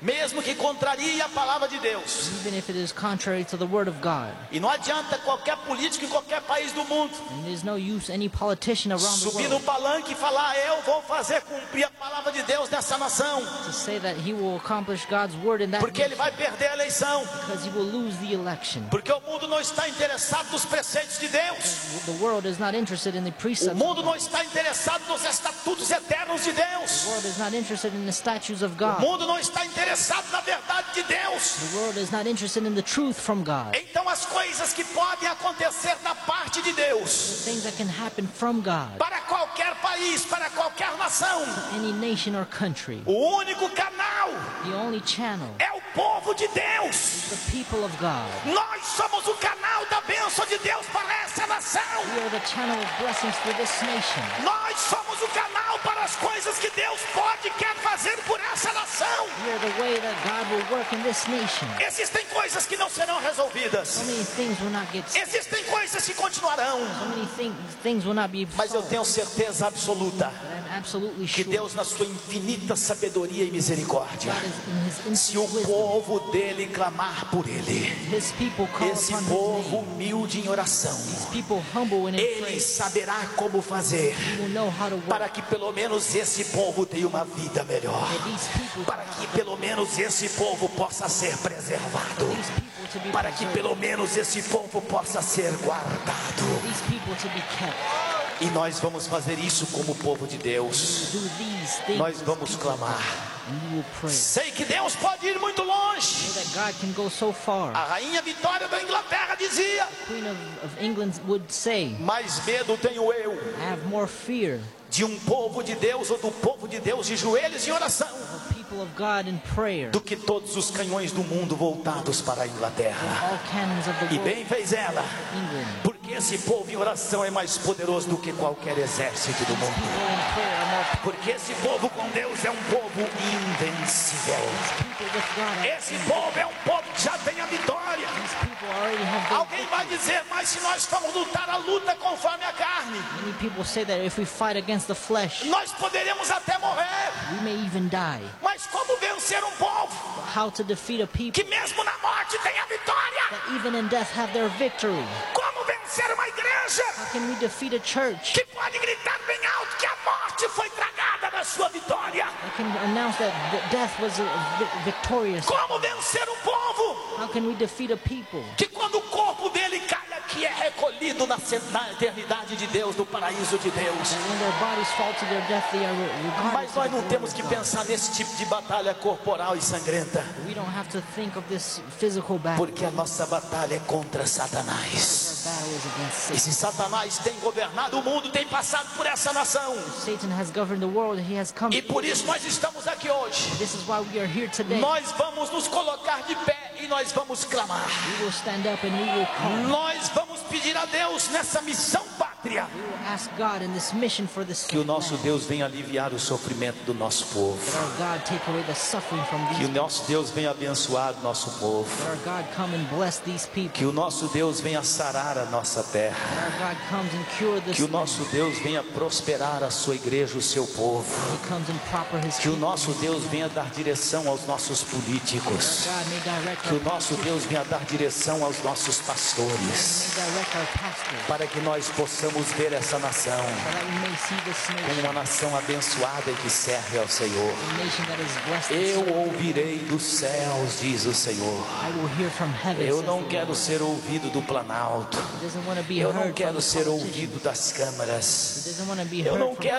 A: mesmo que contrarie a palavra de Deus.
B: even if it is contrary to the word of God.
A: E não adianta qualquer político em qualquer país do mundo
B: And there's no use any politician around the
A: subir no
B: world
A: palanque e falar: eu vou fazer cumprir a palavra de Deus nessa nação,
B: to say that he will accomplish God's word in that
A: porque ele
B: nation,
A: vai perder a eleição,
B: because he will lose the election.
A: porque o mundo não está interessado nos preceitos de Deus,
B: The world is not interested in the
A: o
B: precepts of
A: mundo não
B: God.
A: está interessado nos estatutos eternos de
B: The
A: Deus,
B: world is not interested in the statutes of
A: o
B: God.
A: mundo não está interessado na verdade de Deus.
B: The world is not interested in the truth from God.
A: Então as coisas que podem acontecer da parte de Deus
B: Things that can happen from God,
A: para qualquer país, para qualquer nação,
B: any nation or country.
A: o único canal
B: The only channel
A: é o povo de Deus.
B: is the people of God.
A: Nós somos o canal da bênção de Deus para essa nação.
B: We are the channel of blessings for this nation.
A: Nós somos o canal para as coisas que Deus pode e quer fazer por essa nação.
B: We are the way that God will work in this nation.
A: Existem coisas que não serão resolvidas.
B: So many things will not get solved.
A: Existem coisas que continuarão.
B: So many things, things will not be
A: Mas eu
B: solved.
A: tenho certeza absoluta
B: But I'm absolutely
A: que
B: sure
A: Deus, na sua infinita sabedoria e misericórdia,
B: God is in His
A: se o
B: infinite wisdom.
A: povo dele clamar por ele,
B: His people call
A: esse
B: upon His
A: povo
B: name.
A: humilde em oração,
B: His people humble and in
A: ele
B: praise.
A: saberá como fazer
B: He will know how to work.
A: para que pelo menos esse povo tenha uma vida melhor,
B: For these people,
A: para que pelo menos esse povo possa ser preservado,
B: these people to be
A: para que
B: preserved.
A: pelo menos esse povo possa ser guardado.
B: These people to be kept.
A: E nós vamos fazer isso como povo de Deus.
B: Do these things.
A: Nós vamos clamar.
B: And you will pray.
A: Sei que Deus pode ir muito longe.
B: Know that God can go so far.
A: A rainha Vitória da Inglaterra dizia:
B: Queen of, of England would say,
A: mais medo tenho eu
B: I have more fear
A: de um povo de Deus ou do povo de Deus de joelhos em oração
B: of the people of God in prayer.
A: do que todos os canhões do mundo voltados para a Inglaterra.
B: All cannons of the
A: E
B: world,
A: bem fez ela,
B: England.
A: porque esse povo em oração é mais poderoso do que qualquer exército do mundo.
B: People in prayer are more
A: Porque esse povo com Deus é um povo invencível.
B: people with God. Are,
A: Esse povo é um povo que já tem a vitória.
B: these people already have the
A: Alguém vai dizer: mas se nós formos lutar a luta conforme a carne,
B: Many people say that if we fight against the flesh,
A: nós poderemos até morrer.
B: we may even die.
A: Mas como vencer um povo
B: But how to defeat a people
A: que mesmo na morte tem a vitória?
B: that even in death have their victory?
A: Como vencer uma igreja
B: How can we defeat a church
A: que pode gritar bem alto que a morte foi tragada na sua vitória?
B: that can announce that th- death was uh, vi- victorious?
A: Como vencer um povo
B: How can we defeat a people
A: que quando o corpo dele cai aqui é recolhido na, na eternidade de Deus, no paraíso de Deus?
B: that when their bodies fall to their death, they are re- regarded
A: Mas
B: to
A: nós
B: the
A: não
B: glory
A: temos
B: of
A: que
B: God?
A: pensar nesse tipo de batalha corporal e sangrenta,
B: We don't have to think of this physical battle.
A: porque a nossa batalha é contra
B: Our
A: Satanás.
B: battle is against
A: E
B: Satan.
A: se Satanás tem governado o mundo, tem passado por essa nação,
B: Satan has governed the world. He has come.
A: e por isso nós estamos aqui hoje.
B: This is why we are here today.
A: Nós vamos nos colocar de pé e nós vamos clamar.
B: We will stand up and we will call.
A: Nós vamos pedir a Deus nessa missão pátria
B: We will ask God in this mission for this
A: que o nosso
B: land,
A: Deus venha aliviar o sofrimento do nosso povo,
B: that our God take away the suffering from
A: que
B: these
A: o nosso Deus venha abençoar o nosso povo,
B: That our God come and bless these people.
A: que o nosso Deus venha sarar a nossa terra,
B: That our God comes and cure this
A: que o
B: land.
A: nosso Deus venha prosperar a sua igreja, o seu povo,
B: He comes and proper His
A: que o
B: people.
A: nosso Deus venha dar direção aos nossos políticos,
B: God may direct
A: que
B: our
A: o nosso Deus venha dar direção aos nossos pastores,
B: may direct our pastors,
A: para que nós possamos ver essa nação
B: so that we may see this
A: como
B: nation,
A: uma nação abençoada e que serve ao Senhor.
B: a nation that is blessed. and
A: Eu
B: served.
A: ouvirei dos céus, diz o Senhor.
B: I will hear from heaven.
A: Eu
B: says
A: não
B: the
A: quero
B: Lord.
A: ser ouvido do Planalto.
B: He doesn't want to be
A: Eu
B: heard
A: não
B: from
A: quero
B: the
A: ser
B: politicians.
A: ouvido das câmaras.
B: He doesn't want to be
A: Eu
B: heard
A: não
B: from
A: quero